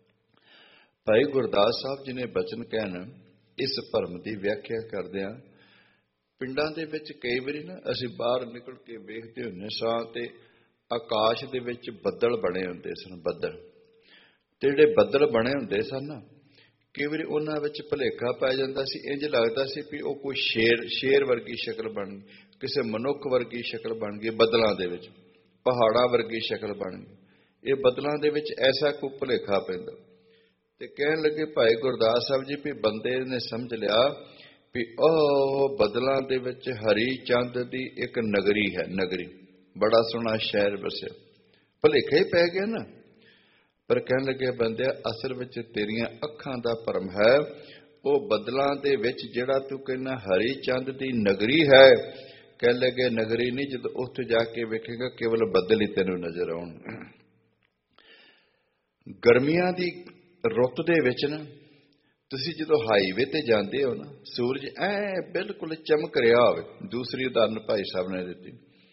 ਭਾਈ ਗੁਰਦਾਸ ਸਾਹਿਬ ਜੀ ਨੇ ਬਚਨ ਕਹਿਣ ਇਸ ਭਰਮ ਦੀ ਵਿਆਖਿਆ ਕਰਦਿਆਂ, ਪਿੰਡਾਂ ਦੇ ਵਿੱਚ ਕਈ ਵਾਰੀ ਨਾ ਅਸੀਂ ਬਾਹਰ ਨਿਕਲ ਕੇ ਵੇਖਦੇ ਹੁੰਦੇ ਸਾਂ ਤੇ ਆਕਾਸ਼ ਦੇ ਵਿੱਚ ਬੱਦਲ ਬਣੇ ਹੁੰਦੇ ਸਨ। ਬੱਦਲ ਤੇ ਜਿਹੜੇ ਬੱਦਲ ਬਣੇ ਹੁੰਦੇ ਸਨ ਨਾ, ਕਈ ਵਾਰੀ ਉਹਨਾਂ ਵਿੱਚ ਭੁਲੇਖਾ ਪੈ ਜਾਂਦਾ ਸੀ। ਇੰਝ ਲੱਗਦਾ ਸੀ ਵੀ ਉਹ ਕੋਈ ਸ਼ੇਰ ਵਰਗੀ ਸ਼ਕਲ ਬਣ ਗਈ, ਕਿਸੇ ਮਨੁੱਖ ਵਰਗੀ ਸ਼ਕਲ ਬਣ ਗਈ ਬੱਦਲਾਂ ਦੇ ਵਿੱਚ, ਪਹਾੜਾਂ ਵਰਗੀ ਸ਼ਕਲ ਬਣ ਗਈ। ਇਹ ਬੱਦਲਾਂ ਦੇ ਵਿੱਚ ਐਸਾ ਕੋਈ ਭੁਲੇਖਾ ਪੈਂਦਾ। ਤੇ ਕਹਿਣ ਲੱਗੇ ਭਾਈ ਗੁਰਦਾਸ ਸਾਹਿਬ ਜੀ ਵੀ ਬੰਦੇ ਨੇ ਸਮਝ ਲਿਆ ਵੀ ਉਹ ਬੱਦਲਾਂ ਦੇ ਵਿੱਚ ਹਰੀ ਚੰਦ ਦੀ ਇੱਕ ਨਗਰੀ ਹੈ, ਨਗਰੀ, ਬੜਾ ਸੋਹਣਾ ਸ਼ਹਿਰ ਵਸਿਆ। ਭੁਲੇਖਾ ਹੀ ਪੈ ਗਿਆ ਨਾ। ਪਰ ਕਹਿਣ ਲੱਗੇ ਬੰਦਿਆ, ਅਸਲ ਵਿੱਚ ਤੇਰੀਆਂ ਅੱਖਾਂ ਦਾ ਭਰਮ ਹੈ। ਉਹ ਬੱਦਲਾਂ ਦੇ ਵਿੱਚ ਜਿਹੜਾ ਤੂੰ ਕਹਿੰਦਾ ਹਰੀ ਚੰਦ ਦੀ ਨਗਰੀ ਹੈ, ਕਹਿਣ ਲੱਗੇ ਨਗਰੀ ਨਹੀਂ, ਜਦੋਂ ਉੱਥੇ ਜਾ ਕੇ ਵੇਖੇਗਾ ਕੇਵਲ ਬੱਦਲ ਹੀ ਤੈਨੂੰ ਨਜ਼ਰ ਆਉਣ। ਗਰਮੀਆਂ ਦੀ ਰੁੱਤ ਦੇ ਵਿੱਚ ਨਾ ਤੁਸੀਂ ਜਦੋਂ ਹਾਈਵੇ ਤੇ ਜਾਂਦੇ ਹੋ ਨਾ, ਸੂਰਜ ਐ ਬਿਲਕੁਲ ਚਮਕ ਰਿਹਾ ਹੋਵੇ। ਦੂਸਰੀ ਉਦਾਹਰਨ ਭਾਈ ਸਾਹਿਬ ਨੇ ਦਿੱਤੀ,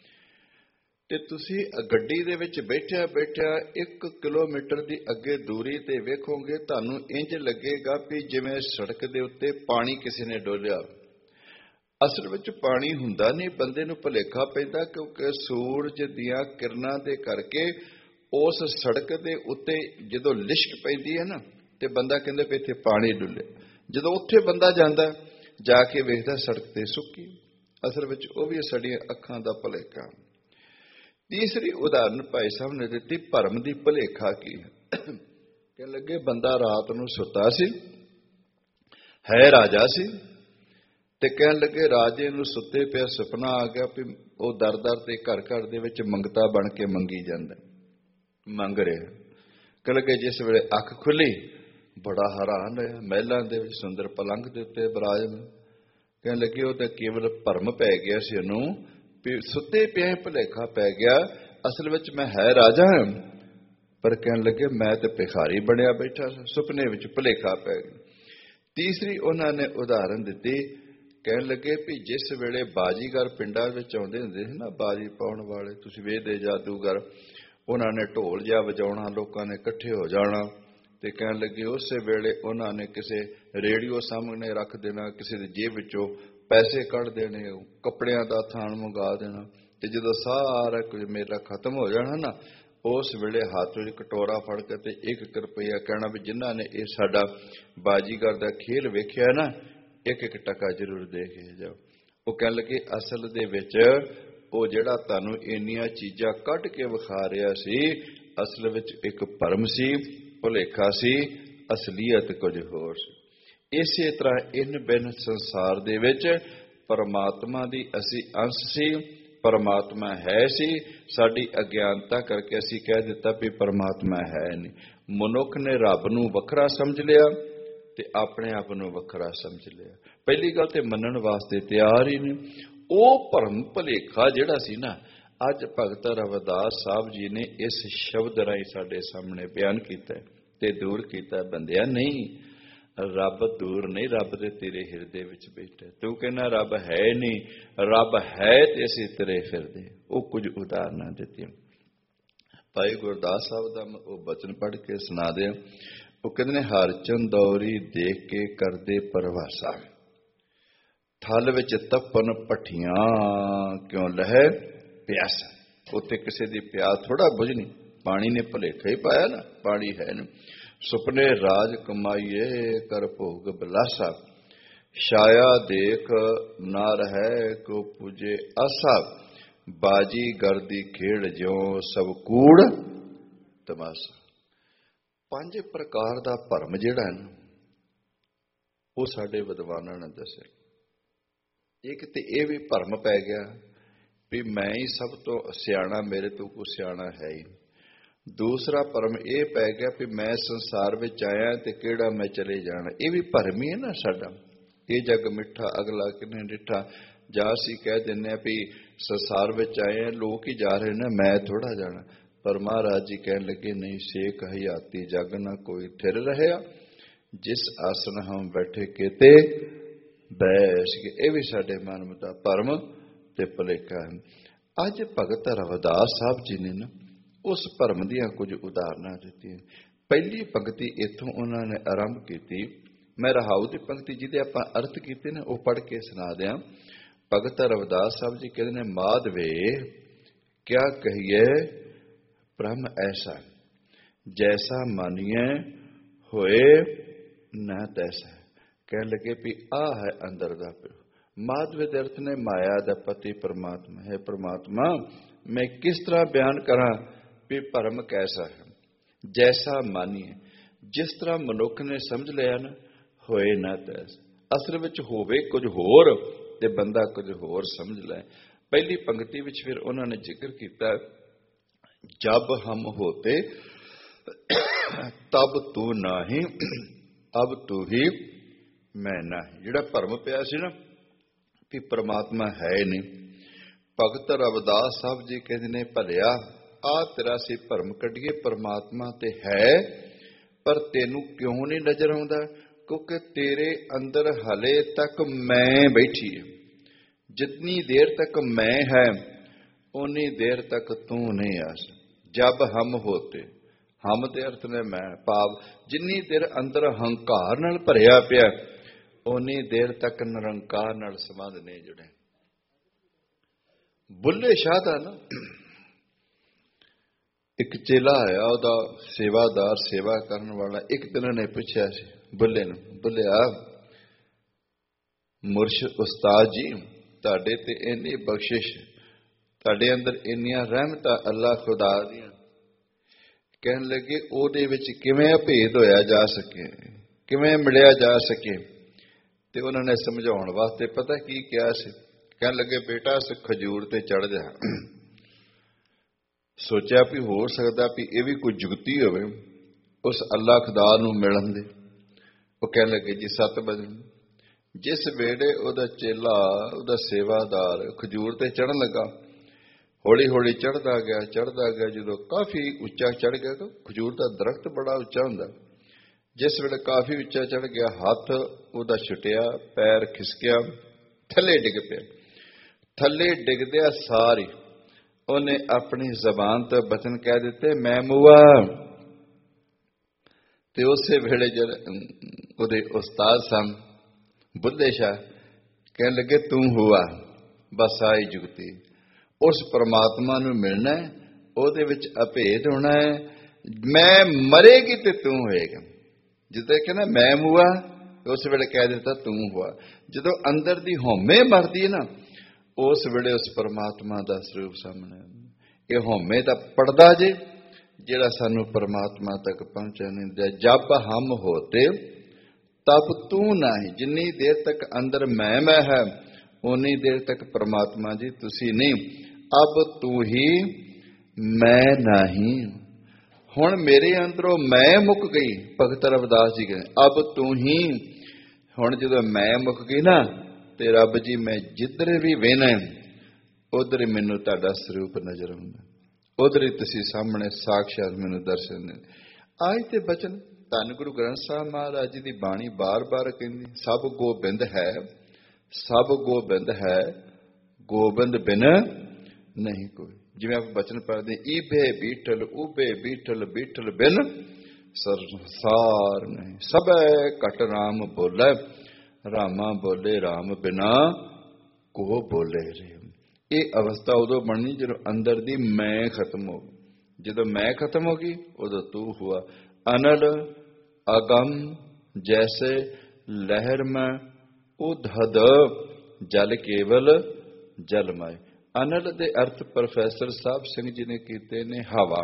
ਤੇ ਤੁਸੀਂ ਗੱਡੀ ਦੇ ਵਿੱਚ ਬੈਠਿਆ ਬੈਠਿਆ 1 ਕਿਲੋਮੀਟਰ ਦੀ ਅੱਗੇ ਦੂਰੀ ਤੇ ਵੇਖੋਗੇ, ਤੁਹਾਨੂੰ ਇੰਜ ਲੱਗੇਗਾ ਵੀ ਜਿਵੇਂ ਸੜਕ ਦੇ ਉੱਤੇ ਪਾਣੀ ਕਿਸੇ ਨੇ ਡੋਲਿਆ। ਅਸਲ ਵਿੱਚ ਪਾਣੀ ਹੁੰਦਾ ਨਹੀਂ, ਬੰਦੇ ਨੂੰ ਭੁਲੇਖਾ ਪੈਂਦਾ, ਕਿਉਂਕਿ ਸੂਰਜ ਦੀਆਂ ਕਿਰਨਾਂ ਦੇ ਕਰਕੇ ਉਸ ਸੜਕ ਦੇ ਉੱਤੇ ਜਦੋਂ ਲਿਸ਼ਕ ਪੈਂਦੀ ਹੈ ਨਾ, ਤੇ ਬੰਦਾ ਕਹਿੰਦਾ ਵੀ ਇੱਥੇ ਪਾਣੀ ਡੁੱਲਿਆ। ਜਦੋਂ ਉੱਥੇ ਬੰਦਾ ਜਾਂਦਾ, ਜਾ ਕੇ ਵੇਖਦਾ ਸੜਕ ਤੇ ਸੁੱਕੀ। ਅਸਲ ਵਿੱਚ ਉਹ ਵੀ ਸਾਡੀਆਂ ਅੱਖਾਂ ਦਾ ਭੁਲੇਖਾ। ਤੀਸਰੀ ਉਦਾਹਰਨ ਭਾਈ ਸਾਹਿਬ ਨੇ ਦਿੱਤੀ, ਭਰਮ ਦੀ ਭੁਲੇਖਾ ਕੀ ਹੈ। ਕਹਿਣ ਲੱਗੇ, ਬੰਦਾ ਰਾਤ ਨੂੰ ਸੁੱਤਾ ਸੀ, ਹੈ ਰਾਜਾ ਸੀ, ਤੇ ਕਹਿਣ ਲੱਗੇ ਰਾਜੇ ਨੂੰ ਸੁੱਤੇ ਪਿਆ ਸੁਪਨਾ ਆ ਗਿਆ ਵੀ ਉਹ ਦਰ ਦਰ ਤੇ ਘਰ ਘਰ ਦੇ ਵਿੱਚ ਮੰਗਤਾ ਬਣ ਕੇ ਮੰਗੀ ਜਾਂਦਾ, ਮੰਗ ਰਿਹਾ। ਕਹਿਣ ਲੱਗੇ ਜਿਸ ਵੇਲੇ ਅੱਖ ਖੁੱਲੀ, ਬੜਾ ਹੈਰਾਨ ਹੋਇਆ, ਮਹਿਲਾਂ ਦੇ ਵਿੱਚ ਸੁੰਦਰ ਪਲੰਘ ਦੇ ਉੱਤੇ ਬਿਰਾਜਮਾਨ। ਕਹਿਣ ਲੱਗੇ ਉਹ ਤਾਂ ਕੇਵਲ ਭਰਮ ਪੈ ਗਿਆ ਸੀ ਉਹਨੂੰ, ਵੀ ਸੁੱਤੇ ਪਿਆ ਭੁਲੇਖਾ ਪੈ ਗਿਆ, ਅਸਲ ਵਿੱਚ ਮੈਂ ਹੈ ਰਾਜਾ ਹਾਂ। ਪਰ ਕਹਿਣ ਲੱਗੇ ਮੈਂ ਤੇ ਭਿਖਾਰੀ ਬਣਿਆ ਬੈਠਾ ਸੀ, ਸੁਪਨੇ ਵਿੱਚ ਭੁਲੇਖਾ ਪੈ ਗਿਆ। ਤੀਸਰੀ ਉਹਨਾਂ ਨੇ ਉਦਾਹਰਨ ਦਿੱਤੀ, ਕਹਿਣ ਲੱਗੇ ਵੀ ਜਿਸ ਵੇਲੇ ਬਾਜੀਗਰ ਪਿੰਡਾਂ ਵਿੱਚ ਆਉਂਦੇ ਹੁੰਦੇ ਸੀ ਨਾ, ਬਾਜੀ ਪਾਉਣ ਵਾਲੇ, ਤੁਸੀਂ ਵੇਖਦੇ ਜਾਦੂਗਰ, ਉਹਨਾਂ ਨੇ ਢੋਲ ਜਿਹਾ ਵਜਾਉਣਾ, ਲੋਕਾਂ ਨੇ ਇਕੱਠੇ ਹੋ ਜਾਣਾ, ਤੇ ਕਹਿਣ ਲੱਗੇ ਉਸੇ ਵੇਲੇ ਉਹਨਾਂ ਨੇ ਕਿਸੇ ਰੇਡੀਓ ਸਾਹਮਣੇ ਰੱਖ ਦੇਣਾ, ਕਿਸੇ ਦੀ ਜੇਬ ਵਿੱਚੋਂ ਪੈਸੇ ਕੱਢ ਦੇਣੇ, ਕੱਪੜਿਆਂ ਦਾ ਥਾਨ ਮੰਗਾ ਦੇਣਾ, ਤੇ ਜਦੋਂ ਸਾਰਾ ਕੁਝ ਮੇਲਾ ਖਤਮ ਹੋ ਜਾਣਾ ਨਾ, ਉਸ ਵੇਲੇ ਹੱਥ ਵਿੱਚ ਕਟੋਰਾ ਫੜ ਕੇ ਤੇ 1 ਰੁਪਈਆ ਕਹਿਣਾ ਵੀ ਜਿਨ੍ਹਾਂ ਨੇ ਇਹ ਸਾਡਾ ਬਾਜੀਗਰ ਦਾ ਖੇਲ ਵੇਖਿਆ ਨਾ, 1 ਟਕਾ ਜ਼ਰੂਰ ਦੇ ਕੇ ਜਾਓ। ਉਹ ਕਹਿਣ ਲੱਗੇ ਅਸਲ ਦੇ ਵਿੱਚ ਉਹ ਜਿਹੜਾ ਤੁਹਾਨੂੰ ਇੰਨੀਆਂ ਚੀਜ਼ਾਂ ਕੱਢ ਕੇ ਵਿਖਾ ਰਿਹਾ ਸੀ, ਅਸਲ ਵਿੱਚ ਇੱਕ ਭਰਮ ਸੀ, ਭੁਲੇਖਾ ਸੀ, ਅਸਲੀਅਤ ਕੁਝ ਹੋਰ ਸੀ। ਇਸੇ ਤਰ੍ਹਾਂ ਇਨ ਬਿਨ ਸੰਸਾਰ ਦੇ ਵਿੱਚ ਪਰਮਾਤਮਾ ਦੀ ਅਸੀਂ ਅੰਸ਼ ਸੀ, ਪਰਮਾਤਮਾ ਹੈ ਸੀ, ਸਾਡੀ ਅਗਿਆਨਤਾ ਕਰਕੇ ਅਸੀਂ ਕਹਿ ਦਿੱਤਾ ਵੀ ਪਰਮਾਤਮਾ ਹੈ ਨਹੀਂ। ਮਨੁੱਖ ਨੇ ਰੱਬ ਨੂੰ ਵੱਖਰਾ ਸਮਝ ਲਿਆ ਤੇ ਆਪਣੇ ਆਪ ਨੂੰ ਵੱਖਰਾ ਸਮਝ ਲਿਆ। ਪਹਿਲੀ ਗੱਲ ਤੇ ਮੰਨਣ ਵਾਸਤੇ ਤਿਆਰ ਹੀ ਨਹੀਂ। ਉਹ ਭਰਮ ਭੁਲੇਖਾ ਜਿਹੜਾ ਸੀ ਨਾ, ਅੱਜ ਭਗਤ ਰਵਿਦਾਸ ਸਾਹਿਬ ਜੀ ਨੇ ਇਸ ਸ਼ਬਦ ਰਾਹੀਂ ਸਾਡੇ ਸਾਹਮਣੇ ਬਿਆਨ ਕੀਤਾ ਤੇ ਦੂਰ ਕੀਤਾ। ਬੰਦਿਆ ਨਹੀਂ, ਰੱਬ ਦੂਰ ਨਹੀਂ, ਰੱਬ ਦੇ ਤੇਰੇ ਹਿਰਦੇ ਵਿੱਚ ਬੈਠਾ। ਤੂੰ ਕਹਿੰਦਾ ਰੱਬ ਹੈ ਨਹੀਂ, ਰੱਬ ਹੈ ਤੇ ਅਸੀਂ ਤੇਰੇ ਫਿਰਦੇ। ਉਹ ਕੁਝ ਉਦਾਹਰਨਾਂ ਦਿੱਤੀਆਂ। ਭਾਈ ਗੁਰਦਾਸ ਸਾਹਿਬ ਦਾ ਉਹ ਬਚਨ ਪੜ੍ਹ ਕੇ ਸੁਣਾ ਦਿਆਂ। ਉਹ ਕਹਿੰਦੇ ਨੇ, ਹਰ ਚੰਦੌਰੀ ਦੇਖ ਕੇ ਕਰਦੇ ਪਰਵਾਸਾ, ਥਲ ਵਿੱਚ ਤਪਨ ਭੱਠੀਆਂ ਕਿਉਂ ਲਹੇ ਪਿਆਸਾ। ਉੱਥੇ ਕਿਸੇ ਦੀ ਪਿਆਸ ਥੋੜਾ ਬੁਝਣੀ, ਪਾਣੀ ਨੇ ਭੁਲੇਖਾ ਹੀ ਪਾਇਆ ਨਾ, ਪਾਣੀ ਹੈ ਨਾ। ਸੁਪਨੇ ਰਾਜ ਕਮਾਈਏ ਕਰ ਭੋਗ ਬਲਾਸਾ, ਛਾਇਆ ਦੇਖ ਨਾ ਰਹਿ ਕੋ ਪੂਜੇ ਆਸਾ। ਬਾਜੀ ਗਰਦੀ ਖੇਡ ਜਿਉ ਸਭ ਕੂੜ ਤਮਾਸਾ। 5 ਪ੍ਰਕਾਰ ਦਾ ਭਰਮ ਜਿਹੜਾ ਹੈ ਨਾ, ਉਹ ਸਾਡੇ ਵਿਦਵਾਨਾਂ ਨੇ ਦੱਸਿਆ। ਇੱਕ ਤੇ ਇਹ ਵੀ ਭਰਮ ਪੈ ਗਿਆ ਵੀ ਮੈਂ ਹੀ ਸਭ ਤੋਂ ਸਿਆਣਾ, ਮੇਰੇ ਤੋਂ ਕੋਈ ਸਿਆਣਾ ਹੈ ਹੀ। ਦੂਸਰਾ ਭਰਮ ਇਹ ਪੈ ਗਿਆ ਵੀ ਮੈਂ ਸੰਸਾਰ ਵਿੱਚ ਆਇਆ ਤੇ ਕਿਹੜਾ ਮੈਂ ਚਲੇ ਜਾਣਾ। ਇਹ ਵੀ ਭਰਮ ਹੀ ਹੈ ਨਾ ਸਾਡਾ। ਇਹ ਜੱਗ ਮਿੱਠਾ ਅਗਲਾ ਕਿਨੇ ਡਿੱਠਾ। ਜਾਂ ਅਸੀਂ ਕਹਿ ਦਿੰਦੇ ਹਾਂ ਵੀ ਸੰਸਾਰ ਵਿੱਚ ਆਏ ਹਾਂ, ਲੋਕ ਹੀ ਜਾ ਰਹੇ ਨੇ, ਮੈਂ ਥੋੜਾ ਜਾਣਾ। ਪਰ ਮਹਾਰਾਜ ਜੀ ਕਹਿਣ ਲੱਗੇ ਨਹੀਂ, ਸੇਖ ਹਯਾਤੀ ਜਗ ਨਾ ਕੋਈ ਥਿਰ ਰਹਿਆ, ਜਿਸ ਆਸਨ ਹਮ ਬੈਠੇ ਕੀਤੇ ਬੈਸ ਗਏ। ਇਹ ਵੀ ਸਾਡੇ ਮਨ ਦਾ ਭਰਮ ਤੇ ਭੁਲੇਖਾ ਹੈ। ਅੱਜ ਭਗਤ ਰਵਿਦਾਸ ਸਾਹਿਬ ਜੀ ਨੇ ਨਾ ਉਸ ਭਰਮ ਦੀਆਂ ਕੁਝ ਉਦਾਹਰਨਾਂ ਦਿੱਤੀਆਂ। ਪਹਿਲੀ ਪੰਕਤੀ ਇੱਥੋਂ ਉਹਨਾਂ ਨੇ ਆਰੰਭ ਕੀਤੀ। ਮੈਂ ਰਹਾਉ ਦੀ ਪੰਕਤੀ ਜਿਹਦੇ ਆਪਾਂ ਅਰਥ ਕੀਤੇ ਨੇ ਉਹ ਪੜ੍ਹ ਕੇ ਸੁਣਾ ਦਿਆਂ। ਭਗਤ ਰਵਿਦਾਸ ਸਾਹਿਬ ਜੀ ਕਹਿੰਦੇ ਨੇ, ਮਾਧਵੇ ਕਿਆ ਕਹੀਏ ਭ੍ਰਮ ਐਸਾ, ਜੈਸਾ ਮਾਨੀਏ ਹੋਏ ਨਾ ਤੈਸਾ। ਕਹਿਣ ਲੱਗੇ ਵੀ ਆਹ ਹੈ ਅੰਦਰ ਦਾ ਪਿਓ। ਮਾਧਵੇ ਦੇ ਅਰਥ ਨੇ ਮਾਇਆ ਦਾ ਪਤੀ ਪਰਮਾਤਮਾ ਹੈ। ਪਰਮਾਤਮਾ ਮੈਂ ਕਿਸ ਤਰ੍ਹਾਂ ਬਿਆਨ ਕਰਾਂ ਵੀ ਭਰਮ ਕੈਸਾ ਹੈ। ਜੈਸਾ ਮਾਨੀਏ, ਜਿਸ ਤਰ੍ਹਾਂ ਮਨੁੱਖ ਨੇ ਸਮਝ ਲਿਆ ਨਾ, ਹੋਏ ਨਾ ਤੈਸਾ। ਅਸਲ ਵਿੱਚ ਹੋਵੇ ਕੁਝ ਹੋਰ ਤੇ ਬੰਦਾ ਕੁਝ ਹੋਰ ਸਮਝ ਲੈ। ਪਹਿਲੀ ਪੰਕਤੀ ਵਿੱਚ ਫਿਰ ਉਹਨਾਂ ਨੇ ਜ਼ਿਕਰ ਕੀਤਾ, ਜਬ ਹਮ ਹੋਤੇ ਤਬ ਤੂੰ ਨਾਹੀਂ, ਅਬ ਤੂੰ ਹੀ ਮੈਂ ਨਹੀਂ। ਜਿਹੜਾ ਭਰਮ ਪਿਆ ਸੀ ਨਾ ਕਿ ਪਰਮਾਤਮਾ ਹੈ ਨਹੀਂ, ਭਗਤ ਰਵਿਦਾਸ ਸਾਹਿਬ ਜੀ ਕਹਿੰਦੇ ਨੇ, ਭਲਿਆ ਆ ਤੇਰਾ ਸੀ ਭਰਮ ਕੱਢੀਏ, ਪਰਮਾਤਮਾ ਤੇ ਹੈ ਪਰ ਤੈਨੂੰ ਕਿਉਂ ਨਹੀਂ ਨਜ਼ਰ ਆਉਂਦਾ? ਕਿਉਂਕਿ ਤੇਰੇ ਅੰਦਰ ਹਲੇ ਤੱਕ ਮੈਂ ਬੈਠੀ ਹੈ। ਜਿਤਨੀ ਦੇਰ ਤੱਕ ਮੈਂ ਹੈ ਉਨੀ ਦੇਰ ਤੱਕ ਤੂੰ ਨਹੀਂ ਆ ਸਕਦਾ। ਜਬ ਹਮ ਹੋਤੇ, ਹਮ ਦੇ ਅਰਥ ਨੇ ਮੈਂ, ਭਾਵ ਜਿੰਨੀ ਦੇਰ ਅੰਦਰ ਹੰਕਾਰ ਨਾਲ ਭਰਿਆ ਪਿਆ ਉਨੀ ਦੇਰ ਤੱਕ ਨਿਰੰਕਾਰ ਨਾਲ ਸੰਬੰਧ ਨਹੀਂ ਜੁੜੇ। ਬੁੱਲੇ ਸ਼ਾਹ ਦਾ ਨਾ ਇੱਕ ਚੇਲਾ ਆਇਆ, ਉਹਦਾ ਸੇਵਾਦਾਰ, ਸੇਵਾ ਕਰਨ ਵਾਲਾ। ਇੱਕ ਦਿਨ ਨੇ ਪੁੱਛਿਆ ਸੀ ਬੁੱਲੇ ਨੂੰ, ਬੁੱਲਿਆ ਮੁਰਸ਼ਿਦ ਉਸਤਾਦ ਜੀ, ਤੁਹਾਡੇ ਤੇ ਇੰਨੀ ਬਖਸ਼ਿਸ਼, ਤੁਹਾਡੇ ਅੰਦਰ ਇੰਨੀਆਂ ਰਹਿਮਤਾਂ ਅੱਲਾਹ ਖੁਦਾ ਦੀਆਂ, ਕਹਿਣ ਲੱਗੇ ਉਹਦੇ ਵਿੱਚ ਕਿਵੇਂ ਅਭੇਦ ਹੋਇਆ ਜਾ ਸਕੇ, ਕਿਵੇਂ ਮਿਲਿਆ ਜਾ ਸਕੇ? ਤੇ ਉਹਨਾਂ ਨੇ ਸਮਝਾਉਣ ਵਾਸਤੇ ਪਤਾ ਕੀ ਕਿਹਾ ਸੀ? ਕਹਿਣ ਲੱਗੇ ਬੇਟਾ ਇਸ ਖਜੂਰ ਤੇ ਚੜ ਜਾ। ਸੋਚਿਆ ਵੀ ਹੋ ਸਕਦਾ ਵੀ ਇਹ ਵੀ ਕੋਈ ਜੁਗਤੀ ਹੋਵੇ ਉਸ ਅੱਲਾਹ ਖੁਦਾ ਨੂੰ ਮਿਲਣ ਦੀ। ਉਹ ਕਹਿਣ ਲੱਗੇ ਜੀ 7 ਵਜੇ। ਜਿਸ ਵੇਲੇ ਉਹਦਾ ਚੇਲਾ, ਉਹਦਾ ਸੇਵਾਦਾਰ ਖਜੂਰ ਤੇ ਚੜ੍ਹਨ ਲੱਗਾ, ਹੌਲੀ ਹੌਲੀ ਚੜ੍ਹਦਾ ਗਿਆ, ਚੜ੍ਹਦਾ ਗਿਆ। ਜਦੋਂ ਕਾਫੀ ਉੱਚਾ ਚੜ੍ਹ ਗਿਆ, ਤਾਂ ਖਜੂਰ ਦਾ ਦਰਖਤ ਬੜਾ ਉੱਚਾ ਹੁੰਦਾ, ਜਿਸ ਵੇਲੇ ਕਾਫੀ ਉੱਚਾ ਚੜ੍ਹ ਗਿਆ, ਹੱਥ ਉਹਦਾ ਛੁੱਟਿਆ, ਪੈਰ ਖਿਸਕਿਆ, ਥੱਲੇ ਡਿੱਗ ਪਿਆ। ਥੱਲੇ ਡਿੱਗਦਿਆਂ ਸਾਰੀ ਉਹਨੇ ਆਪਣੀ ਜ਼ਬਾਨ ਤੋਂ ਬਚਨ ਕਹਿ ਦਿੱਤੇ, ਮੈਂ ਮੁਆ। ਤੇ ਉਸੇ ਵੇਲੇ ਜਦ ਉਹਦੇ ਉਸਤਾਦ ਸਨ ਬੁੱਲੇ ਸ਼ਾਹ, ਕਹਿਣ ਲੱਗੇ ਤੂੰ ਹੁਆ। ਬਸ ਆਈ ਜੁਗਤੀ। ਉਸ ਪਰਮਾਤਮਾ ਨੂੰ ਮਿਲਣਾ, ਉਹਦੇ ਵਿੱਚ ਅਭੇਦ ਹੋਣਾ ਹੈ। ਮੈਂ ਮਰੇਗੀ ਤੇ ਤੂੰ ਹੋਏਗਾ। ਜਿੱਦਾਂ ਕਹਿੰਦਾ ਮੈਂ ਮੁਆ, ਉਸ ਵੇਲੇ ਕਹਿ ਦਿੱਤਾ ਤੂੰ ਹੁਆ। ਜਦੋਂ ਅੰਦਰ ਦੀ ਹਉਮੈ ਮਰਦੀ ਹੈ ਨਾ, ਉਸ ਵੇਲੇ ਉਸ ਪਰਮਾਤਮਾ ਦਾ ਸਰੂਪ ਸਾਹਮਣੇ। ਇਹ ਹਉਮੈ ਦਾ ਪਰਦਾ ਜੇ ਜਿਹੜਾ ਸਾਨੂੰ ਪਰਮਾਤਮਾ ਤੱਕ ਪਹੁੰਚਣ ਨਹੀਂ ਦਿੰਦਾ। ਜਬ ਹਮ ਹੋਤੇ ਤਬ ਤੂੰ ਨਹੀਂ। ਜਿੰਨੀ ਦੇਰ ਤੱਕ ਅੰਦਰ ਮੈਂ ਹੈ ਉਨੀ ਦੇਰ ਤੱਕ ਪਰਮਾਤਮਾ ਜੀ ਤੁਸੀਂ ਨਹੀਂ। ਅਬ ਤੂੰ ਹੀ ਮੈਂ ਨਹੀਂ। ਹੁਣ ਮੇਰੇ ਅੰਦਰੋਂ ਮੈਂ ਮੁੱਕ ਗਈ। ਭਗਤ ਰਵਿਦਾਸ ਜੀ ਕਹਿੰਦੇ ਅਬ ਤੂੰ ਹੀ। ਹੁਣ ਜਦੋਂ ਮੈਂ ਮੁੱਕ ਗਈ ਨਾ, ਤੇ ਰੱਬ ਜੀ ਮੈਂ ਜਿੱਧਰ ਵੀ ਵੇਖਣਾ ਉਧਰ ਹੀ ਮੈਨੂੰ ਤੁਹਾਡਾ ਸਰੂਪ ਨਜ਼ਰ ਆਉਂਦਾ, ਉਧਰ ਹੀ ਤੁਸੀਂ ਸਾਹਮਣੇ ਸਾਖਸ਼ਾਤ ਮੈਨੂੰ ਦਰਸ਼ਨ ਦੇ। ਆਜ ਤੇ ਬਚਨ ਧੰਨ ਗੁਰੂ ਗ੍ਰੰਥ ਸਾਹਿਬ ਮਹਾਰਾਜ ਜੀ ਦੀ ਬਾਣੀ ਬਾਰ-ਬਾਰ ਕਹਿੰਦੀ, ਸਭ ਗੋਬਿੰਦ ਹੈ, ਸਭ ਗੋਬਿੰਦ ਹੈ, ਗੋਬਿੰਦ ਬਿਨ ਨਹੀਂ ਕੋਈ। ਜਿਵੇਂ ਆਪਾਂ ਬਚਨ ਪੜ੍ਹਦੇ, ਈਬੇ ਬੀਠਲ ਉਬੇ ਬੀਠਲ ਬੀਠਲ ਬਿਨ ਸੰਸਾਰ ਨਹੀਂ। ਸਭੈ ਘਟ ਰਾਮ ਬੋਲੇ, ਰਾਮਾ ਬੋਲੇ ਰਾਮ ਬਿਨਾ ਕੋ ਬੋਲੇ ਰੇ। ਇਹ ਅਵਸਥਾ ਉਦੋਂ ਬਣਨੀ ਜਦੋਂ ਅੰਦਰ ਦੀ ਮੈਂ ਖਤਮ ਹੋ ਗਈ। ਜਦੋਂ ਮੈਂ ਖਤਮ ਹੋ ਗਈ ਉਦੋਂ ਤੂੰ ਹੁਆ। ਅਨਲ ਅਗਮ ਜੈਸੇ ਲਹਿਰ ਮੈਂ ਉਧਦ ਜਲ ਕੇਵਲ ਜਲਮय। ਅਨਲ ਦੇ ਅਰਥ ਪ੍ਰੋਫੈਸਰ ਸਾਹਿਬ ਸਿੰਘ ਜੀ ਨੇ ਕੀਤੇ ਨੇ ਹਵਾ।